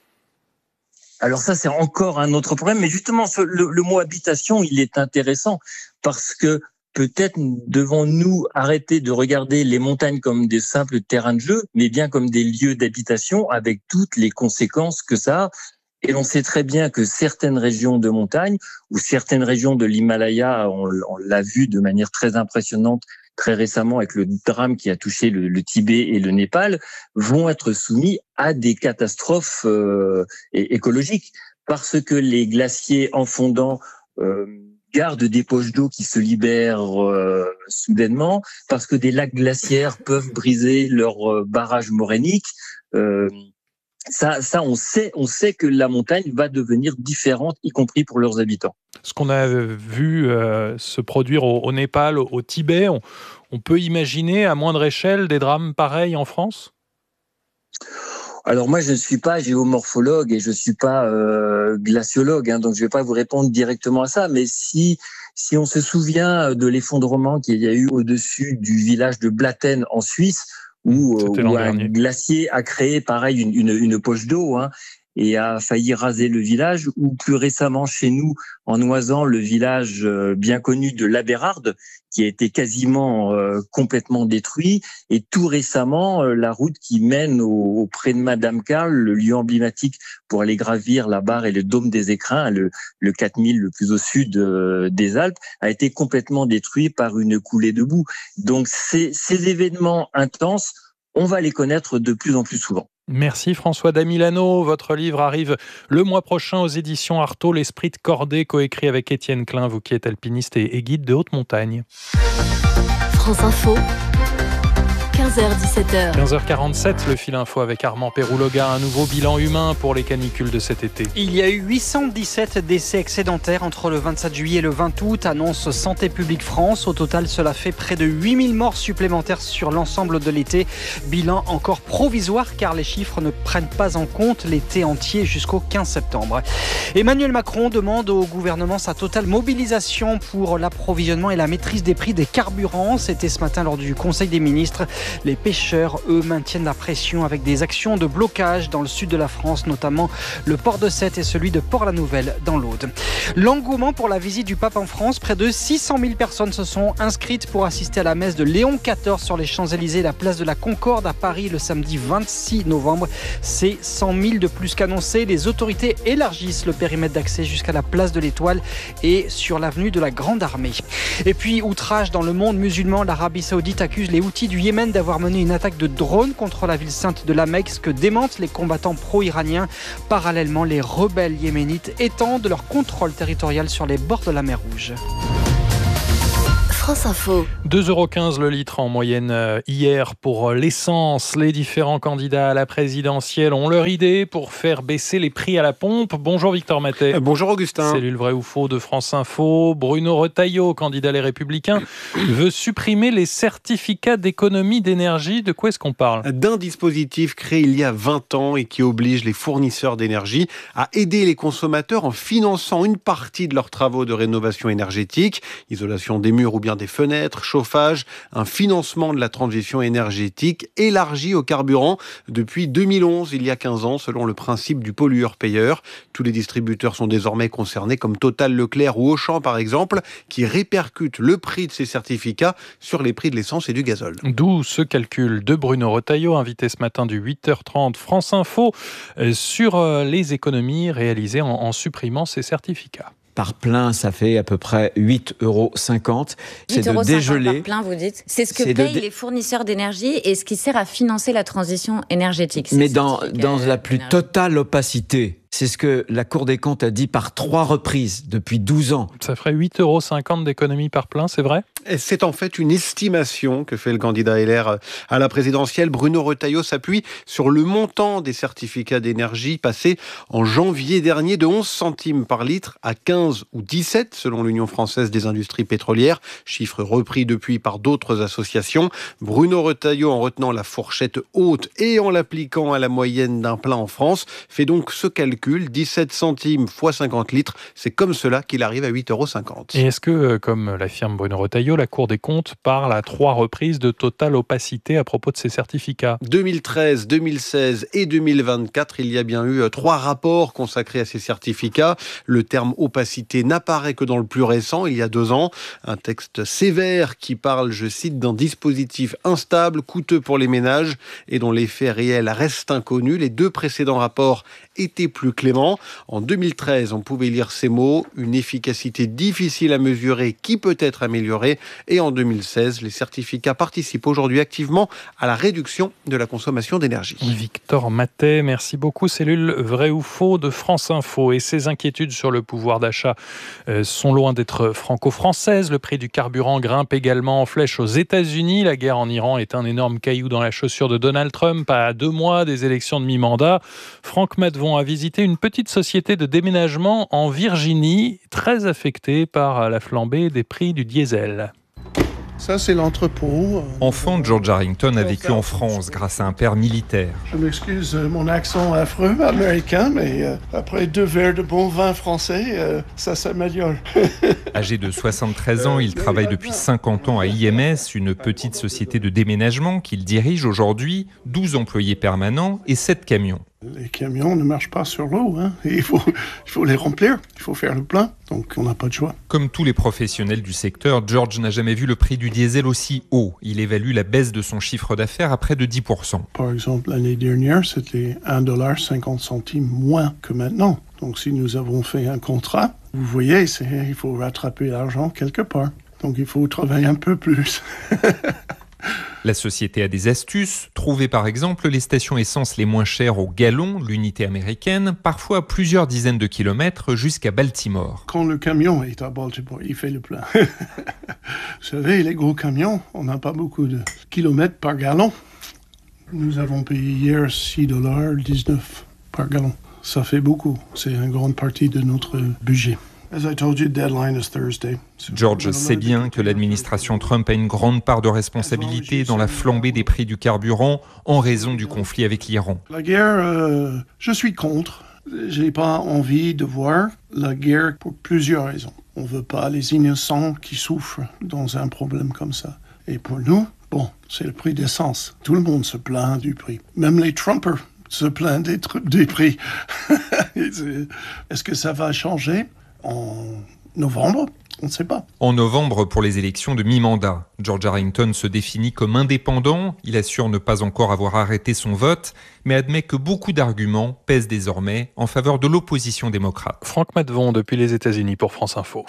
Alors ça, c'est encore un autre problème. Mais justement, le, le mot habitation, il est intéressant parce que peut-être devons-nous arrêter de regarder les montagnes comme des simples terrains de jeu, mais bien comme des lieux d'habitation avec toutes les conséquences que ça a. Et on sait très bien que certaines régions de montagne ou certaines régions de l'Himalaya, on, on l'a vu de manière très impressionnante très récemment avec le drame qui a touché le, le Tibet et le Népal, vont être soumis à des catastrophes euh, écologiques parce que les glaciers en fondant euh, gardent des poches d'eau qui se libèrent euh, soudainement, parce que des lacs glaciaires peuvent briser leurs euh, barrages morainiques. Euh, Ça, ça, on sait, on sait que la montagne va devenir différente, y compris pour leurs habitants.
Ce qu'on a vu euh, se produire au, au Népal, au, au Tibet, on, on peut imaginer à moindre échelle des drames pareils en France ?
Alors moi, je ne suis pas géomorphologue et je ne suis pas euh, glaciologue, hein, donc je ne vais pas vous répondre directement à ça. Mais si si on se souvient de l'effondrement qu'il y a eu au-dessus du village de Blatten en Suisse, où, où un glacier a créé pareil une, une, une poche d'eau hein, et a failli raser le village, ou plus récemment chez nous en Oisans, le village bien connu de l'Abérarde qui a été quasiment euh, complètement détruit, et tout récemment euh, la route qui mène au, auprès de Madame Carl, le lieu emblématique pour aller gravir la barre et le dôme des Écrins, le, le quatre mille le plus au sud euh, des Alpes, a été complètement détruit par une coulée de boue. Donc ces, ces événements intenses, on va les connaître de plus en plus souvent.
Merci François Damilano. Votre livre arrive le mois prochain aux éditions Artaud, L'Esprit de Cordée, coécrit avec Étienne Klein, vous qui êtes alpiniste et guide de haute montagne.
France Info. quinze heures dix-sept heures.
quinze heures quarante-sept, le fil info avec Armand Pérouloga. Un nouveau bilan humain pour les canicules de cet été.
Il y a eu huit cent dix-sept décès excédentaires entre le vingt-sept juillet et le vingt août, annonce Santé publique France. Au total, cela fait près de huit mille morts supplémentaires sur l'ensemble de l'été. Bilan encore provisoire car les chiffres ne prennent pas en compte l'été entier jusqu'au quinze septembre. Emmanuel Macron demande au gouvernement sa totale mobilisation pour l'approvisionnement et la maîtrise des prix des carburants. C'était ce matin lors du Conseil des ministres. Les pêcheurs, eux, maintiennent la pression avec des actions de blocage dans le sud de la France, notamment le port de Sète et celui de Port-la-Nouvelle dans l'Aude. L'engouement pour la visite du pape en France, près de six cent mille personnes se sont inscrites pour assister à la messe de Léon quatorze sur les Champs-Élysées et la place de la Concorde à Paris le samedi vingt-six novembre. C'est cent mille de plus qu'annoncé. Les autorités élargissent le périmètre d'accès jusqu'à la place de l'Étoile et sur l'avenue de la Grande Armée. Et puis, outrage dans le monde musulman, l'Arabie Saoudite accuse les Houthis du Yémen d'avoir mené une attaque de drone contre la ville sainte de la Mecque, ce que démentent les combattants pro-iraniens. Parallèlement, les rebelles yéménites étendent leur contrôle territorial sur les bords de la mer Rouge.
France Info.
deux euros quinze le litre en moyenne hier pour l'essence. Les différents candidats à la présidentielle ont leur idée pour faire baisser les prix à la pompe. Bonjour Victor Matet.
Bonjour Augustin.
Cellule Vrai ou Faux de France Info. Bruno Retailleau, candidat Les Républicains, veut supprimer les certificats d'économie d'énergie. De quoi est-ce qu'on parle ?
D'un dispositif créé il y a vingt ans et qui oblige les fournisseurs d'énergie à aider les consommateurs en finançant une partie de leurs travaux de rénovation énergétique, isolation des murs ou bien des fenêtres, chauffage, un financement de la transition énergétique élargi au carburant depuis deux mille onze, il y a quinze ans, selon le principe du pollueur-payeur. Tous les distributeurs sont désormais concernés, comme Total, Leclerc ou Auchan par exemple, qui répercutent le prix de ces certificats sur les prix de l'essence et du gazole.
D'où ce calcul de Bruno Retailleau, invité ce matin du huit heures trente France Info, sur les économies réalisées en, en supprimant ces certificats.
Par plein, ça fait à peu près huit euros cinquante. C'est de dégeler.
Par plein, vous dites. C'est ce que payent dé... les fournisseurs d'énergie et ce qui sert à financer la transition énergétique.
Mais dans, dans la plus totale opacité. C'est ce que la Cour des comptes a dit par trois reprises depuis douze ans.
Ça ferait huit euros cinquante d'économie par plein, c'est vrai ?
C'est en fait une estimation que fait le candidat L R à la présidentielle. Bruno Retailleau s'appuie sur le montant des certificats d'énergie passé en janvier dernier de onze centimes par litre à quinze ou dix-sept selon l'Union française des industries pétrolières, chiffre repris depuis par d'autres associations. Bruno Retailleau, en retenant la fourchette haute et en l'appliquant à la moyenne d'un plein en France, fait donc ce calcul, dix-sept centimes fois cinquante litres, c'est comme cela qu'il arrive à huit euros cinquante.
Et est-ce que, comme l'affirme Bruno Retailleau, la Cour des comptes parle à trois reprises de totale opacité à propos de ces certificats ?
deux mille treize, deux mille seize et deux mille vingt-quatre, il y a bien eu trois rapports consacrés à ces certificats. Le terme opacité n'apparaît que dans le plus récent, il y a deux ans. Un texte sévère qui parle, je cite, d'un dispositif instable, coûteux pour les ménages et dont l'effet réel reste inconnu. Les deux précédents rapports étaient plus cléments. En deux mille treize, on pouvait lire ces mots, une efficacité difficile à mesurer qui peut être améliorée. Et en deux mille seize, les certificats participent aujourd'hui activement à la réduction de la consommation d'énergie.
Victor Matet, merci beaucoup. Cellule Vrai ou Faux de France Info. Et ces inquiétudes sur le pouvoir d'achat euh, sont loin d'être franco-françaises. Le prix du carburant grimpe également en flèche aux États-Unis. La guerre en Iran est un énorme caillou dans la chaussure de Donald Trump à deux mois des élections de mi-mandat. Franck Matvon a visité une petite société de déménagement en Virginie, très affectée par la flambée des prix du diesel.
Ça, c'est l'entrepôt.
Enfant, George Harrington a vécu en France grâce à un père militaire.
Je m'excuse mon accent affreux américain, mais euh, après deux verres de bon vin français, euh, ça s'améliore.
Âgé de soixante-treize ans, il travaille depuis cinquante ans à I M S, une petite société de déménagement qu'il dirige aujourd'hui, douze employés permanents et sept camions.
Les camions ne marchent pas sur l'eau, hein. il, faut, il faut les remplir, il faut faire le plein, donc on n'a pas de choix.
Comme tous les professionnels du secteur, George n'a jamais vu le prix du diesel aussi haut. Il évalue la baisse de son chiffre d'affaires à près de dix pour cent.
Par exemple, l'année dernière, c'était un dollar cinquante moins que maintenant. Donc si nous avons fait un contrat, vous voyez, c'est, il faut rattraper l'argent quelque part. Donc il faut travailler un peu plus.
La société a des astuces. Trouvez par exemple les stations essence les moins chères au gallon, l'unité américaine, parfois à plusieurs dizaines de kilomètres jusqu'à Baltimore.
Quand le camion est à Baltimore, il fait le plein. Vous savez, les gros camions, on n'a pas beaucoup de kilomètres par gallon. Nous avons payé hier six dollars dix-neuf par gallon. Ça fait beaucoup. C'est une grande partie de notre budget. As I told you, deadline is Thursday.
George sait bien que l'administration Trump a une grande part de responsabilité dans la flambée des prix du carburant en raison du conflit avec l'Iran.
La guerre, euh, je suis contre. J'ai pas envie de voir la guerre pour plusieurs raisons. On veut pas les innocents qui souffrent dans un problème comme ça. Et pour nous, bon, c'est le prix d'essence. Tout le monde se plaint du prix. Même les Trumpers se plaignent des, tr- des prix. Est-ce que ça va changer en novembre? On ne sait pas.
En novembre, pour les élections de mi-mandat, George Harrington se définit comme indépendant. Il assure ne pas encore avoir arrêté son vote, mais admet que beaucoup d'arguments pèsent désormais en faveur de l'opposition démocrate.
Franck Matvon depuis les États-Unis pour France Info.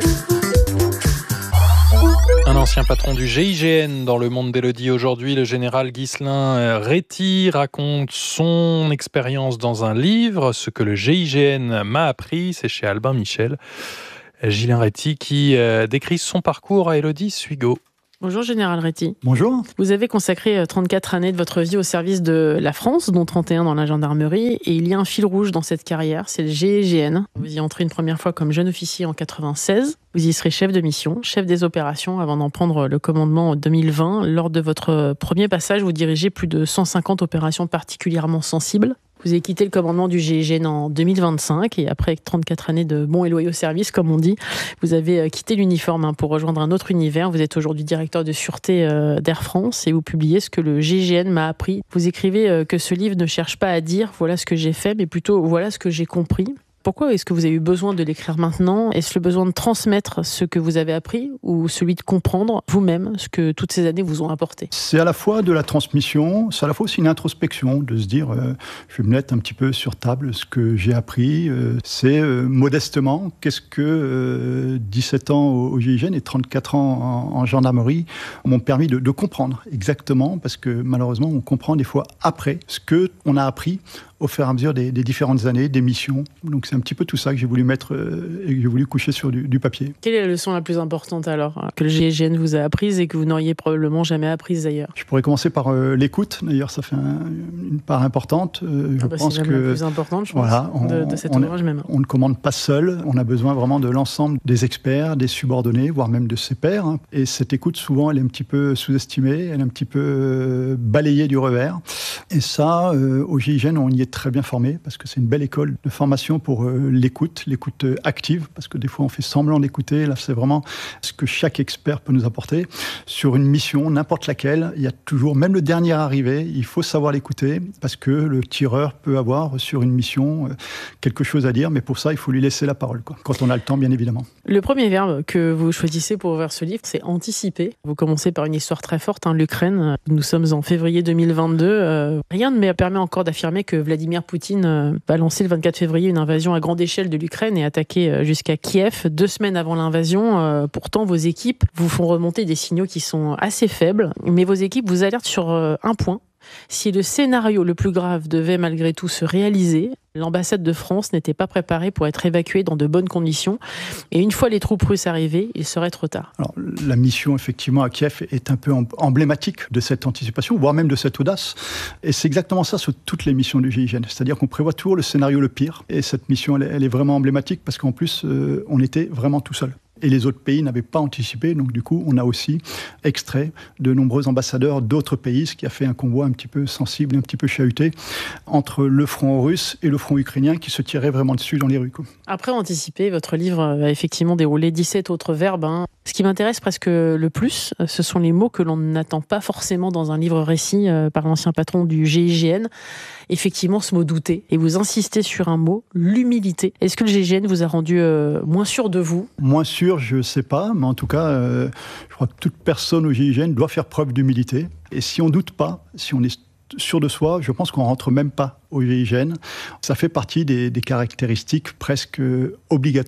Un ancien patron du G I G N dans le Monde d'Élodie aujourd'hui, le général Ghislain Réty raconte son expérience dans un livre. Ce que le G I G N m'a appris, c'est chez Albin Michel. Ghislain Réty qui euh, décrit son parcours à Élodie Suigo.
Bonjour Général Réty.
Bonjour.
Vous avez consacré trente-quatre années de votre vie au service de la France, dont trente et un dans la gendarmerie, et il y a un fil rouge dans cette carrière, c'est le G I G N. Vous y entrez une première fois comme jeune officier en quatre-vingt-seize. Vous y serez chef de mission, chef des opérations avant d'en prendre le commandement en deux mille vingt. Lors de votre premier passage, vous dirigez plus de cent cinquante opérations particulièrement sensibles. Vous avez quitté le commandement du G I G N en deux mille vingt-cinq et après trente-quatre années de bons et loyaux services, comme on dit, vous avez quitté l'uniforme pour rejoindre un autre univers. Vous êtes aujourd'hui directeur de sûreté d'Air France et vous publiez ce que le G I G N m'a appris. Vous écrivez que ce livre ne cherche pas à dire « voilà ce que j'ai fait », mais plutôt « voilà ce que j'ai compris ». Pourquoi est-ce que vous avez eu besoin de l'écrire maintenant? Est-ce le besoin de transmettre ce que vous avez appris ou celui de comprendre vous-même ce que toutes ces années vous ont apporté?
C'est à la fois de la transmission, c'est à la fois aussi une introspection, de se dire euh, je vais me mettre un petit peu sur table ce que j'ai appris. Euh, c'est euh, modestement, qu'est-ce que euh, dix-sept ans au, au G I G N et trente-quatre ans en, en gendarmerie m'ont permis de, de comprendre exactement, parce que malheureusement on comprend des fois après ce qu'on a appris au fur et à mesure des, des différentes années, des missions. Donc c'est un petit peu tout ça que j'ai voulu mettre euh, et que j'ai voulu coucher sur du, du papier.
Quelle est la leçon la plus importante alors que le G I G N vous a apprise et que vous n'auriez probablement jamais apprise d'ailleurs?
Je pourrais commencer par euh, l'écoute. D'ailleurs, ça fait un, une part importante. Euh, je
ah bah
pense
c'est
que
la plus importante, je pense,
voilà, on,
de, de cet
on,
ouvrage même.
On ne commande pas seul. On a besoin vraiment de l'ensemble des experts, des subordonnés, voire même de ses pairs. Hein. Et cette écoute, souvent, elle est un petit peu sous-estimée, elle est un petit peu euh, balayée du revers. Et ça, euh, au G I G N, on y est très bien formé, parce que c'est une belle école de formation pour euh, l'écoute, l'écoute active, parce que des fois on fait semblant d'écouter. Là, c'est vraiment ce que chaque expert peut nous apporter. Sur une mission, n'importe laquelle, il y a toujours, même le dernier arrivé, il faut savoir l'écouter, parce que le tireur peut avoir sur une mission euh, quelque chose à dire, mais pour ça, il faut lui laisser la parole, quoi, quand on a le temps, bien évidemment.
Le premier verbe que vous choisissez pour ouvrir ce livre, c'est anticiper. Vous commencez par une histoire très forte, hein, l'Ukraine. Nous sommes en février deux mille vingt-deux. Euh, rien ne me permet encore d'affirmer que Vladimir Poutine euh, va lancer le vingt-quatre février une invasion à grande échelle de l'Ukraine et attaquer jusqu'à Kiev deux semaines avant l'invasion. Euh, pourtant, vos équipes vous font remonter des signaux qui sont assez faibles, mais vos équipes vous alertent sur euh, un point. Si le scénario le plus grave devait malgré tout se réaliser, l'ambassade de France n'était pas préparée pour être évacuée dans de bonnes conditions. Et une fois les troupes russes arrivées, il serait trop tard.
Alors, la mission, effectivement, à Kiev est un peu emblématique de cette anticipation, voire même de cette audace. Et c'est exactement ça sur toutes les missions du G I G N. C'est-à-dire qu'on prévoit toujours le scénario le pire. Et cette mission, elle, elle est vraiment emblématique parce qu'en plus, euh, on était vraiment tout seul. Et les autres pays n'avaient pas anticipé, donc du coup, on a aussi extrait de nombreux ambassadeurs d'autres pays, ce qui a fait un convoi un petit peu sensible, un petit peu chahuté, entre le front russe et le front ukrainien qui se tiraient vraiment dessus dans les rues, quoi.
Après anticiper, votre livre a effectivement déroulé dix-sept autres verbes, hein. Ce qui m'intéresse presque le plus, ce sont les mots que l'on n'attend pas forcément dans un livre récit euh, par l'ancien patron du G I G N. Effectivement, ce mot douter. Et vous insistez sur un mot, l'humilité. Est-ce que le G I G N vous a rendu euh, moins sûr de vous?
Moins sûr, je ne sais pas, mais en tout cas, euh, je crois que toute personne au G I G N doit faire preuve d'humilité. Et si on ne doute pas, si on est sûr de soi, je pense qu'on ne rentre même pas au G I G N. Ça fait partie des, des caractéristiques presque obligatoires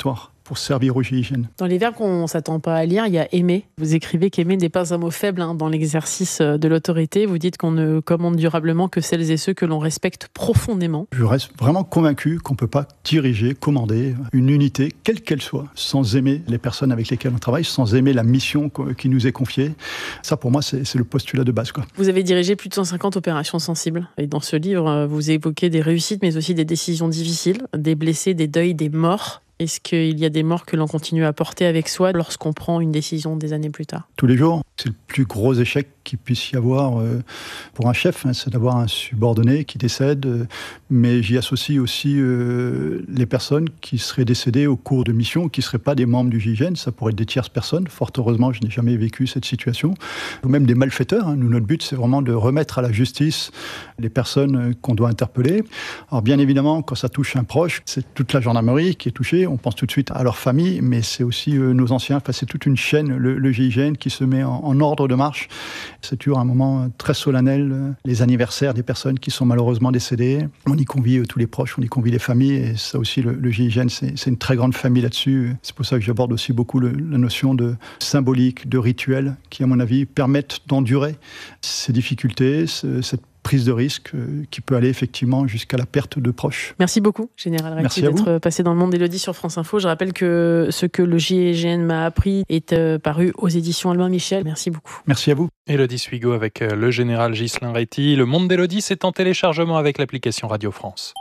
pour servir au G I G N.
Dans les verbes qu'on ne s'attend pas à lire, il y a aimer. Vous écrivez qu'aimer n'est pas un mot faible hein, dans l'exercice de l'autorité. Vous dites qu'on ne commande durablement que celles et ceux que l'on respecte profondément.
Je reste vraiment convaincu qu'on ne peut pas diriger, commander une unité, quelle qu'elle soit, sans aimer les personnes avec lesquelles on travaille, sans aimer la mission qui nous est confiée. Ça, pour moi, c'est, c'est le postulat de base, quoi.
Vous avez dirigé plus de cent cinquante opérations sensibles. Et dans ce livre, vous évoquez des réussites, mais aussi des décisions difficiles, des blessés, des deuils, des morts. Est-ce qu'il y a des morts que l'on continue à porter avec soi lorsqu'on prend une décision des années plus tard ?
Tous les jours, c'est le plus gros échec qu'il puisse y avoir pour un chef, hein, c'est d'avoir un subordonné qui décède, mais j'y associe aussi euh, les personnes qui seraient décédées au cours de missions, qui ne seraient pas des membres du G I G N, ça pourrait être des tierces personnes. Fort heureusement, je n'ai jamais vécu cette situation. Ou même des malfaiteurs. Hein. Nous, notre but, c'est vraiment de remettre à la justice les personnes qu'on doit interpeller. Alors bien évidemment, quand ça touche un proche, c'est toute la gendarmerie qui est touchée. On pense tout de suite à leur famille, mais c'est aussi euh, nos anciens. Enfin, c'est toute une chaîne, le, le G I G N, qui se met en, en ordre de marche. C'est toujours un moment très solennel. Les anniversaires des personnes qui sont malheureusement décédées. On y convie euh, tous les proches, on y convie les familles. Et ça aussi, le, le G I G N, c'est, c'est une très grande famille là-dessus. C'est pour ça que j'aborde aussi beaucoup le, la notion de symbolique, de rituel, qui, à mon avis, permettent d'endurer ces difficultés, ce, cette prise de risque euh, qui peut aller effectivement jusqu'à la perte de proches.
Merci beaucoup, Général Recti, d'être passé dans le monde Élodie sur France Info. Je rappelle que ce que le G I G N m'a appris est euh, paru aux éditions Albin Michel. Merci beaucoup.
Merci à vous.
Élodie Suigo avec le Général Ghislain Recti. Le monde d'Élodie, c'est en téléchargement avec l'application Radio France.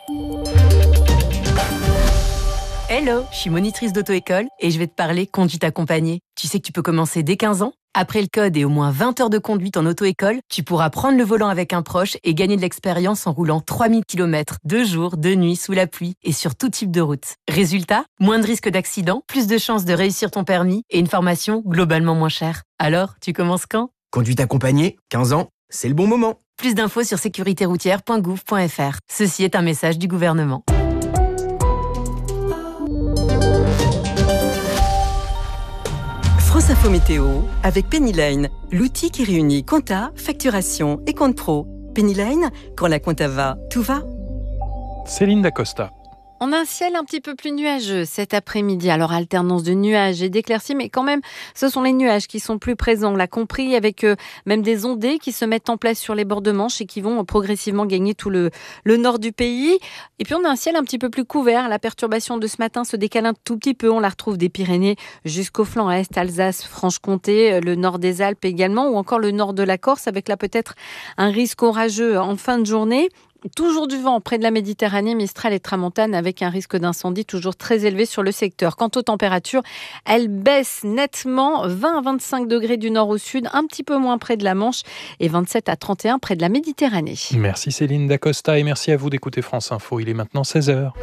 Hello, je suis monitrice d'auto-école et je vais te parler conduite accompagnée. Tu sais que tu peux commencer dès quinze ans ? Après le code et au moins vingt heures de conduite en auto-école, tu pourras prendre le volant avec un proche et gagner de l'expérience en roulant trois mille kilomètres, deux jours, deux nuits, sous la pluie et sur tout type de route. Résultat, moins de risques d'accident, plus de chances de réussir ton permis et une formation globalement moins chère. Alors, tu commences quand ?
Conduite accompagnée, quinze ans, c'est le bon moment.
Plus d'infos sur sécurité routière point gouv point f r. Ceci est un message du gouvernement.
France Info Météo avec Pennyline, l'outil qui réunit compta, facturation et compte pro. Pennyline, quand la compta va, tout va.
Céline Dacosta.
On a un ciel un petit peu plus nuageux cet après-midi. Alors, alternance de nuages et d'éclaircies, mais quand même, ce sont les nuages qui sont plus présents. On l'a compris, avec euh, même des ondées qui se mettent en place sur les bords de Manche et qui vont euh, progressivement gagner tout le, le nord du pays. Et puis, on a un ciel un petit peu plus couvert. La perturbation de ce matin se décale un tout petit peu. On la retrouve des Pyrénées jusqu'au flanc est, Alsace, Franche-Comté, le nord des Alpes également, ou encore le nord de la Corse, avec là peut-être un risque orageux en fin de journée. Toujours du vent près de la Méditerranée, Mistral et Tramontane, avec un risque d'incendie toujours très élevé sur le secteur. Quant aux températures, elles baissent nettement, vingt à vingt-cinq degrés du nord au sud, un petit peu moins près de la Manche et vingt-sept à trente et un près de la Méditerranée.
Merci Céline Dacosta et merci à vous d'écouter France Info. Il est maintenant seize heures.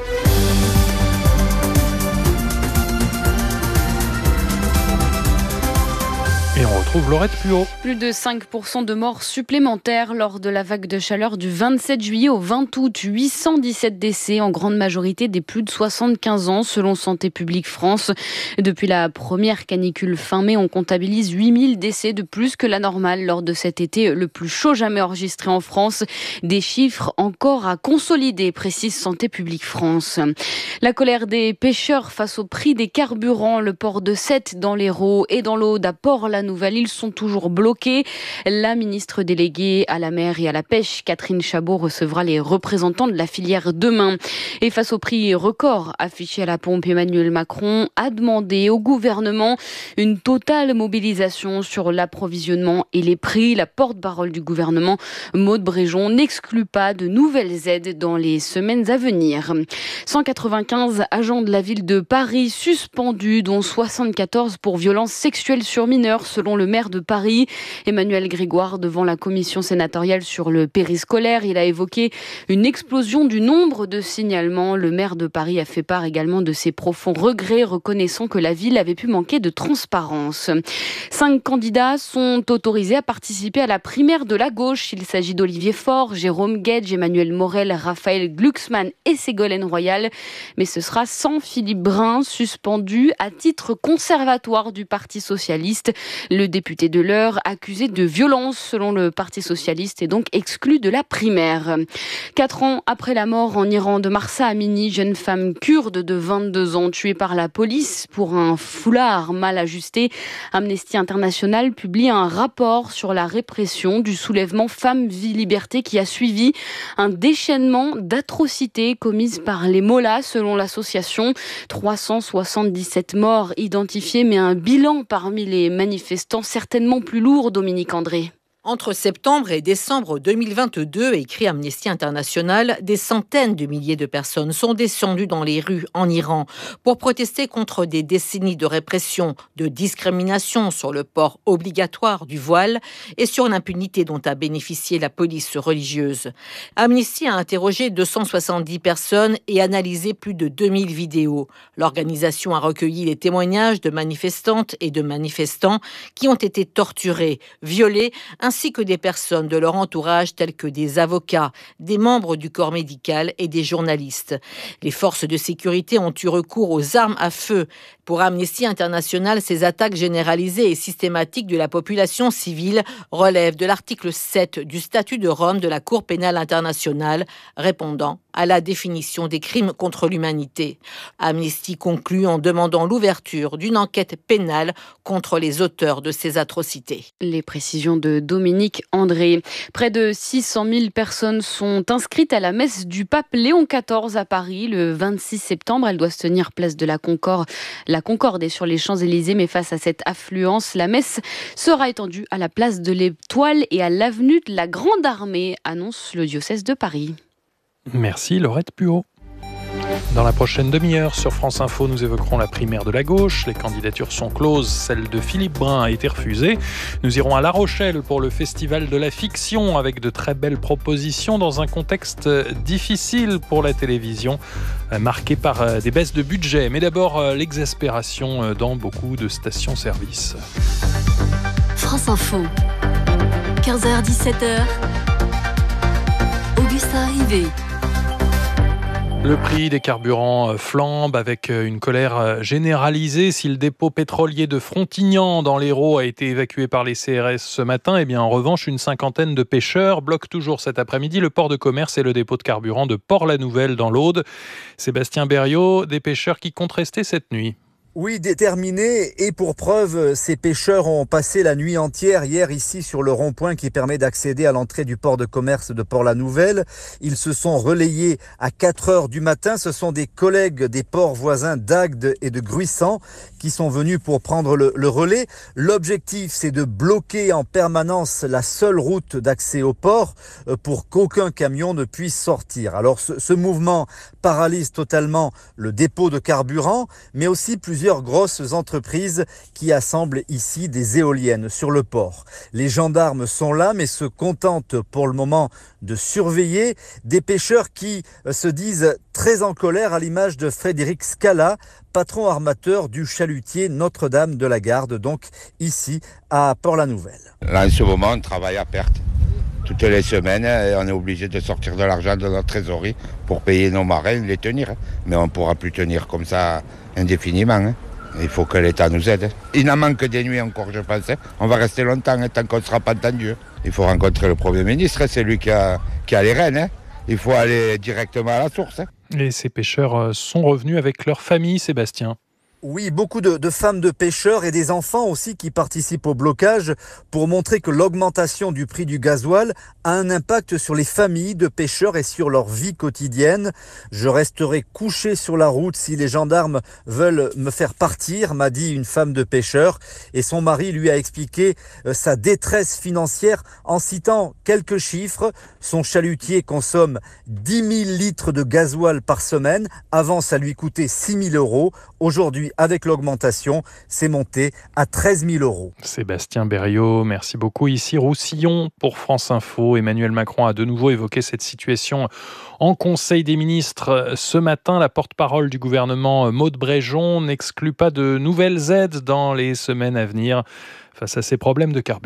Et on retrouve Laurette Puot.
Plus de cinq pour cent de morts supplémentaires lors de la vague de chaleur du vingt-sept juillet au vingt août. huit cent dix-sept décès, en grande majorité des plus de soixante-quinze ans, selon Santé publique France. Depuis la première canicule fin mai, on comptabilise huit mille décès de plus que la normale lors de cet été le plus chaud jamais enregistré en France. Des chiffres encore à consolider, précise Santé publique France. La colère des pêcheurs face au prix des carburants. Le port de Sète dans l'Hérault et dans l'Aude à Port-la-Nouvelle, ils sont toujours bloqués. La ministre déléguée à la mer et à la pêche, Catherine Chabot, recevra les représentants de la filière demain. Et face au prix record affiché à la pompe, Emmanuel Macron a demandé au gouvernement une totale mobilisation sur l'approvisionnement et les prix. La porte-parole du gouvernement, Maud Bréjon, n'exclut pas de nouvelles aides dans les semaines à venir. cent quatre-vingt-quinze agents de la ville de Paris suspendus, dont soixante-quatorze pour violences sexuelles sur mineurs, selon le maire de Paris, Emmanuel Grégoire, devant la commission sénatoriale sur le périscolaire. Il a évoqué une explosion du nombre de signalements. Le maire de Paris a fait part également de ses profonds regrets, reconnaissant que la ville avait pu manquer de transparence. Cinq candidats sont autorisés à participer à la primaire de la gauche. Il s'agit d'Olivier Faure, Jérôme Guedj, Emmanuel Morel, Raphaël Glucksmann et Ségolène Royal. Mais ce sera sans Philippe Brun, suspendu à titre conservatoire du Parti socialiste. Le député député de l'Eure, accusé de violence selon le Parti socialiste, est donc exclu de la primaire. Quatre ans après la mort en Iran de Mahsa Amini, jeune femme kurde de vingt-deux ans tuée par la police pour un foulard mal ajusté, Amnesty International publie un rapport sur la répression du soulèvement Femmes, Vie, Liberté qui a suivi un déchaînement d'atrocités commises par les mollahs selon l'association. trois cent soixante-dix-sept morts identifiés, mais un bilan parmi les manifestants certainement plus lourd, Dominique André.
Entre septembre et décembre deux mille vingt-deux, écrit Amnesty International, des centaines de milliers de personnes sont descendues dans les rues en Iran pour protester contre des décennies de répression, de discrimination sur le port obligatoire du voile et sur l'impunité dont a bénéficié la police religieuse. Amnesty a interrogé deux cent soixante-dix personnes et analysé plus de deux mille vidéos. L'organisation a recueilli les témoignages de manifestantes et de manifestants qui ont été torturés, violés, ainsi que des personnes de leur entourage telles que des avocats, des membres du corps médical et des journalistes. Les forces de sécurité ont eu recours aux armes à feu. Pour Amnesty International, ces attaques généralisées et systématiques de la population civile relèvent de l'article sept du statut de Rome de la Cour pénale internationale, répondant à la définition des crimes contre l'humanité. Amnesty conclut en demandant l'ouverture d'une enquête pénale contre les auteurs de ces atrocités.
Les précisions de Dominique André. Près de six cent mille personnes sont inscrites à la messe du pape Léon quatorze à Paris le vingt-six septembre. Elle doit se tenir place de la Concorde. La Concorde est sur les Champs-Élysées, mais face à cette affluence, la messe sera étendue à la place de l'Étoile et à l'avenue de la Grande Armée, annonce le diocèse de Paris.
Merci Laurette Puot. Dans la prochaine demi-heure sur France Info, nous évoquerons la primaire de la gauche. Les candidatures sont closes. Celle de Philippe Brun a été refusée. Nous irons à La Rochelle pour le Festival de la Fiction avec de très belles propositions dans un contexte difficile pour la télévision, marqué par des baisses de budget. Mais d'abord, l'exaspération dans beaucoup de stations-service.
France Info, quinze heures dix-sept heures. Augustin Rivet.
Le prix des carburants flambe avec une colère généralisée. Si le dépôt pétrolier de Frontignan dans l'Hérault a été évacué par les C R S ce matin, eh bien en revanche, une cinquantaine de pêcheurs bloquent toujours cet après-midi le port de commerce et le dépôt de carburant de Port-la-Nouvelle dans l'Aude. Sébastien Berriot, des pêcheurs qui comptent rester cette nuit.
Oui, déterminés, et pour preuve, ces pêcheurs ont passé la nuit entière hier ici sur le rond-point qui permet d'accéder à l'entrée du port de commerce de Port-la-Nouvelle. Ils se sont relayés à quatre heures du matin. Ce sont des collègues des ports voisins d'Agde et de Gruissant qui sont venus pour prendre le, le relais. L'objectif, c'est de bloquer en permanence la seule route d'accès au port pour qu'aucun camion ne puisse sortir. Alors ce, ce mouvement paralyse totalement le dépôt de carburant, mais aussi plusieurs Plusieurs grosses entreprises qui assemblent ici des éoliennes sur le port. Les gendarmes sont là, mais se contentent pour le moment de surveiller des pêcheurs qui se disent très en colère, à l'image de Frédéric Scala, patron armateur du chalutier Notre-Dame de la Garde, donc ici à Port-la-Nouvelle.
Là, en ce moment, on travaille à perte. Toutes les semaines, on est obligé de sortir de l'argent de notre trésorerie pour payer nos marins, les tenir. Mais on ne pourra plus tenir comme ça indéfiniment. Il faut que l'État nous aide. Il n'en manque des nuits encore, je pense. On va rester longtemps, tant qu'on ne sera pas entendu. Il faut rencontrer le Premier ministre, c'est lui qui a, qui a les rênes. Il faut aller directement à la source.
Et ces pêcheurs sont revenus avec leur famille, Sébastien.
Oui, beaucoup de, de femmes de pêcheurs et des enfants aussi qui participent au blocage pour montrer que l'augmentation du prix du gasoil a un impact sur les familles de pêcheurs et sur leur vie quotidienne. Je resterai couché sur la route si les gendarmes veulent me faire partir, m'a dit une femme de pêcheur. Et son mari lui a expliqué sa détresse financière en citant quelques chiffres. Son chalutier consomme dix mille litres de gasoil par semaine. Avant, ça lui coûtait six mille euros. Aujourd'hui, avec l'augmentation, c'est monté à treize mille euros.
Sébastien Berriot, merci beaucoup. Ici Roussillon pour France Info. Emmanuel Macron a de nouveau évoqué cette situation en Conseil des ministres ce matin. La porte-parole du gouvernement, Maud Bréjon, n'exclut pas de nouvelles aides dans les semaines à venir face à ces problèmes de carburant.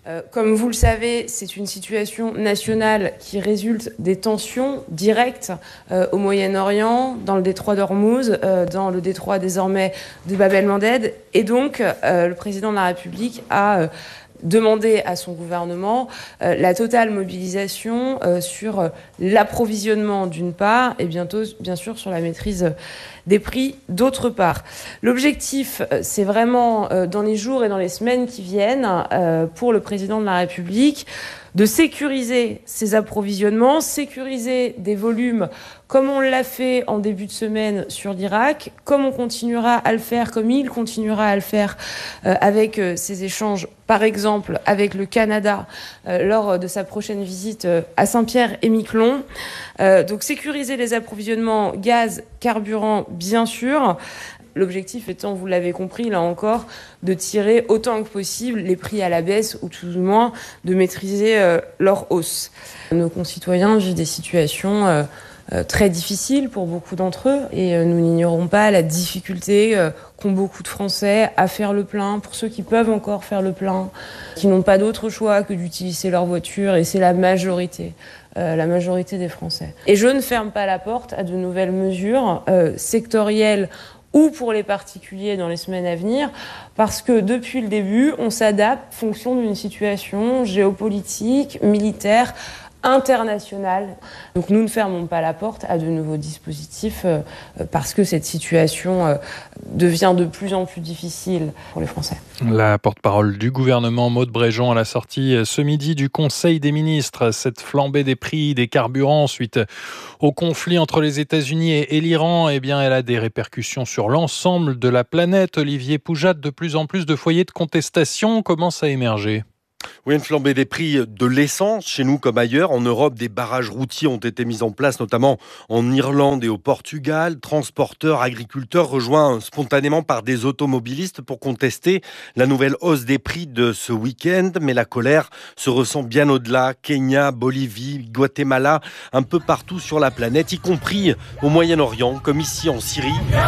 Euh, comme vous le savez, c'est une situation nationale qui résulte des tensions directes euh, au Moyen-Orient, dans le détroit d'Ormuz, euh, dans le détroit désormais de Bab el-Mandeb. Et donc, euh, le président de la République a... Euh, demander à son gouvernement euh, la totale mobilisation euh, sur euh, l'approvisionnement d'une part et bientôt bien sûr sur la maîtrise euh, des prix d'autre part. L'objectif, euh, c'est vraiment euh, dans les jours et dans les semaines qui viennent euh, pour le président de la République de sécuriser ces approvisionnements, sécuriser des volumes comme on l'a fait en début de semaine sur l'Irak, comme on continuera à le faire, comme il continuera à le faire euh, avec euh, ces échanges, par exemple avec le Canada, euh, lors de sa prochaine visite euh, à Saint-Pierre-et-Miquelon. Euh, donc sécuriser les approvisionnements gaz, carburant, bien sûr. L'objectif étant, vous l'avez compris, là encore, de tirer autant que possible les prix à la baisse ou tout du moins de maîtriser euh, leur hausse. Nos concitoyens vivent des situations euh, euh, très difficiles pour beaucoup d'entre eux et euh, nous n'ignorons pas la difficulté euh, qu'ont beaucoup de Français à faire le plein, pour ceux qui peuvent encore faire le plein, qui n'ont pas d'autre choix que d'utiliser leur voiture, et c'est la majorité. Euh, la majorité des Français. Et je ne ferme pas la porte à de nouvelles mesures euh, sectorielles ou pour les particuliers dans les semaines à venir, parce que depuis le début, on s'adapte en fonction d'une situation géopolitique, militaire, internationale. Donc nous ne fermons pas la porte à de nouveaux dispositifs euh, parce que cette situation euh, devient de plus en plus difficile pour les Français.
La porte-parole du gouvernement, Maud Bréjon, à la sortie ce midi du Conseil des ministres. Cette flambée des prix des carburants suite au conflit entre les États-Unis et l'Iran, eh bien, elle a des répercussions sur l'ensemble de la planète. Olivier Poujade, de plus en plus de foyers de contestation commencent à émerger.
Oui, une flambée des prix de l'essence, chez nous comme ailleurs. En Europe, des barrages routiers ont été mis en place, notamment en Irlande et au Portugal. Transporteurs, agriculteurs rejoints spontanément par des automobilistes pour contester la nouvelle hausse des prix de ce week-end. Mais la colère se ressent bien au-delà. Kenya, Bolivie, Guatemala, un peu partout sur la planète, y compris au Moyen-Orient, comme ici en Syrie.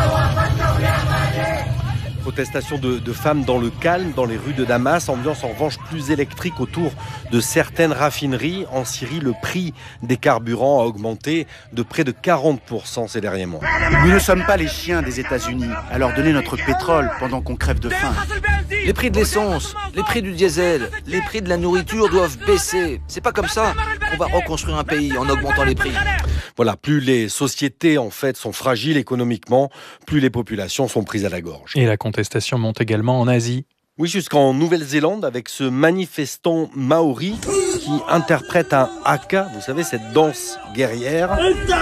Protestation de, de femmes dans le calme, dans les rues de Damas, ambiance en revanche plus électrique autour de certaines raffineries. En Syrie, le prix des carburants a augmenté de près de quarante pour cent ces derniers mois.
Nous ne sommes pas les chiens des États-Unis à leur donner notre pétrole pendant qu'on crève de faim.
Les prix de l'essence, les prix du diesel, les prix de la nourriture doivent baisser. C'est pas comme ça qu'on va reconstruire un pays en augmentant les prix.
Voilà, plus les sociétés en fait sont fragiles économiquement, plus les populations sont prises à la gorge.
Et la contestation monte également en Asie.
Oui, jusqu'en Nouvelle-Zélande avec ce manifestant maori qui interprète un haka, vous savez, cette danse guerrière.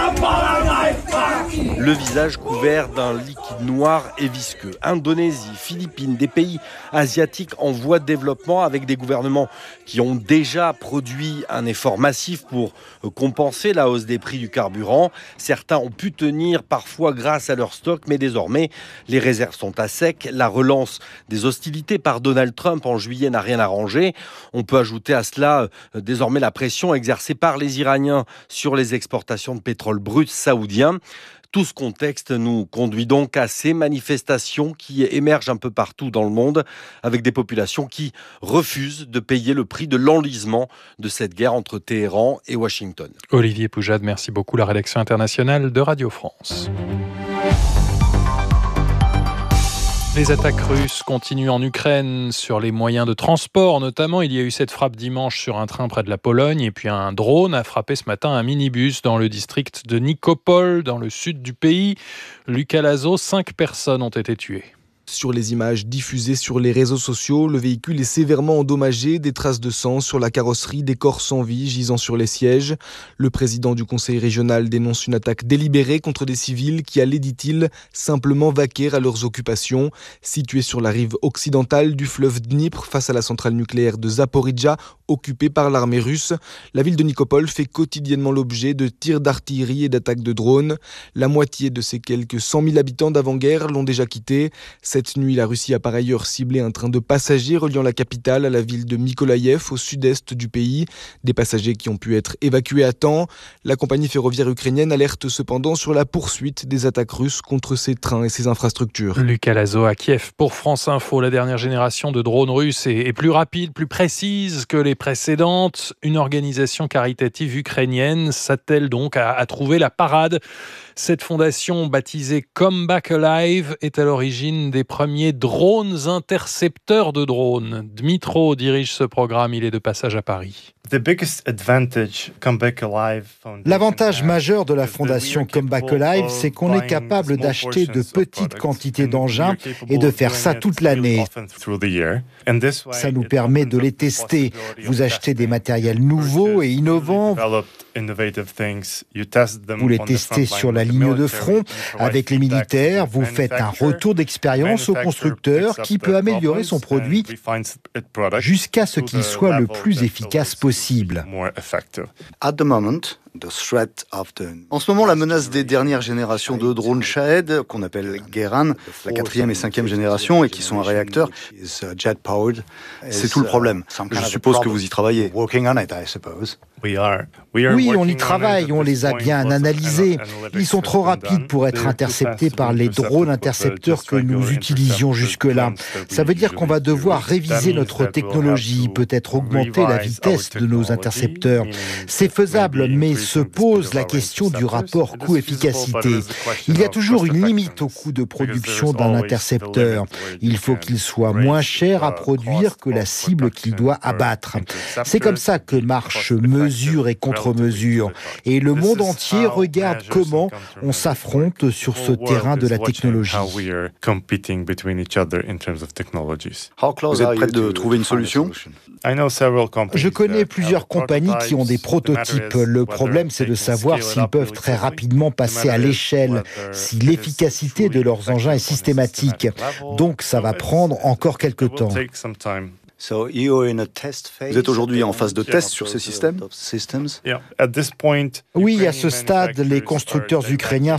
Le visage couvert d'un liquide noir et visqueux. Indonésie, Philippines, des pays asiatiques en voie de développement avec des gouvernements qui ont déjà produit un effort massif pour compenser la hausse des prix du carburant. Certains ont pu tenir parfois grâce à leur stock, mais désormais, les réserves sont à sec. La relance des hostilités par Donald Trump en juillet n'a rien arrangé. On peut ajouter à cela euh, désormais la pression exercée par les Iraniens sur les exportations de pétrole brut saoudien. Tout ce contexte nous conduit donc à ces manifestations qui émergent un peu partout dans le monde, avec des populations qui refusent de payer le prix de l'enlisement de cette guerre entre Téhéran et Washington.
Olivier Poujade, merci beaucoup. La rédaction internationale de Radio France. Les attaques russes continuent en Ukraine sur les moyens de transport. Notamment, il y a eu cette frappe dimanche sur un train près de la Pologne. Et puis un drone a frappé ce matin un minibus dans le district de Nikopol, dans le sud du pays. Lucas Lazo, cinq personnes ont été tuées.
Sur les images diffusées sur les réseaux sociaux, le véhicule est sévèrement endommagé, des traces de sang sur la carrosserie, des corps sans vie gisant sur les sièges. Le président du conseil régional dénonce une attaque délibérée contre des civils qui allaient, dit-il, simplement vaquer à leurs occupations. Située sur la rive occidentale du fleuve Dnipr, face à la centrale nucléaire de Zaporijjia, occupée par l'armée russe, la ville de Nikopol fait quotidiennement l'objet de tirs d'artillerie et d'attaques de drones. La moitié de ses quelques cent mille habitants d'avant-guerre l'ont déjà quitté. Cette nuit, la Russie a par ailleurs ciblé un train de passagers reliant la capitale à la ville de Mykolaïev, au sud-est du pays. Des passagers qui ont pu être évacués à temps. La compagnie ferroviaire ukrainienne alerte cependant sur la poursuite des attaques russes contre ses trains et ses infrastructures.
Lucas Lazo à Kiev pour France Info. La dernière génération de drones russes est plus rapide, plus précise que les précédentes. Une organisation caritative ukrainienne s'attelle donc à, à trouver la parade. Cette fondation, baptisée Come Back Alive, est à l'origine des premiers drones intercepteurs de drones. Dmitro dirige ce programme, il est de passage à Paris.
L'avantage majeur de la fondation Come Back Alive, c'est qu'on est capable d'acheter de petites quantités d'engins et de faire ça toute l'année. Ça nous permet de les tester. Vous achetez des matériels nouveaux et innovants, vous les testez sur la ligne de front avec les militaires, vous faites un retour d'expérience au constructeur qui peut améliorer son produit jusqu'à ce qu'il soit le plus efficace possible.
En ce moment, la menace des dernières générations de drones Shahed, qu'on appelle Geran, la quatrième et cinquième génération, et qui sont un réacteur, c'est tout le problème. Je suppose que vous y travaillez.
Oui, on y travaille, on les a bien analysés. Ils sont trop rapides pour être interceptés par les drones intercepteurs que nous utilisions jusque-là. Ça veut dire qu'on va devoir réviser notre technologie, peut-être augmenter la vitesse de nos intercepteurs. C'est faisable, mais se pose la question du rapport coût-efficacité. Il y a toujours une limite au coût de production d'un intercepteur. Il faut qu'il soit moins cher à produire que la cible qu'il doit abattre. C'est comme ça que marche mesure et contre-mesure. Et le monde entier regarde comment on s'affronte sur ce terrain de la technologie.
Vous êtes prêt de trouver une solution ?
Je connais plusieurs compagnies qui ont des prototypes. Le problème, c'est de savoir s'ils peuvent très rapidement passer à l'échelle, si l'efficacité de leurs engins est systématique. Donc, ça va prendre encore quelques temps.
Vous êtes aujourd'hui en phase de test sur ces systèmes ?
Oui, à ce stade, les constructeurs ukrainiens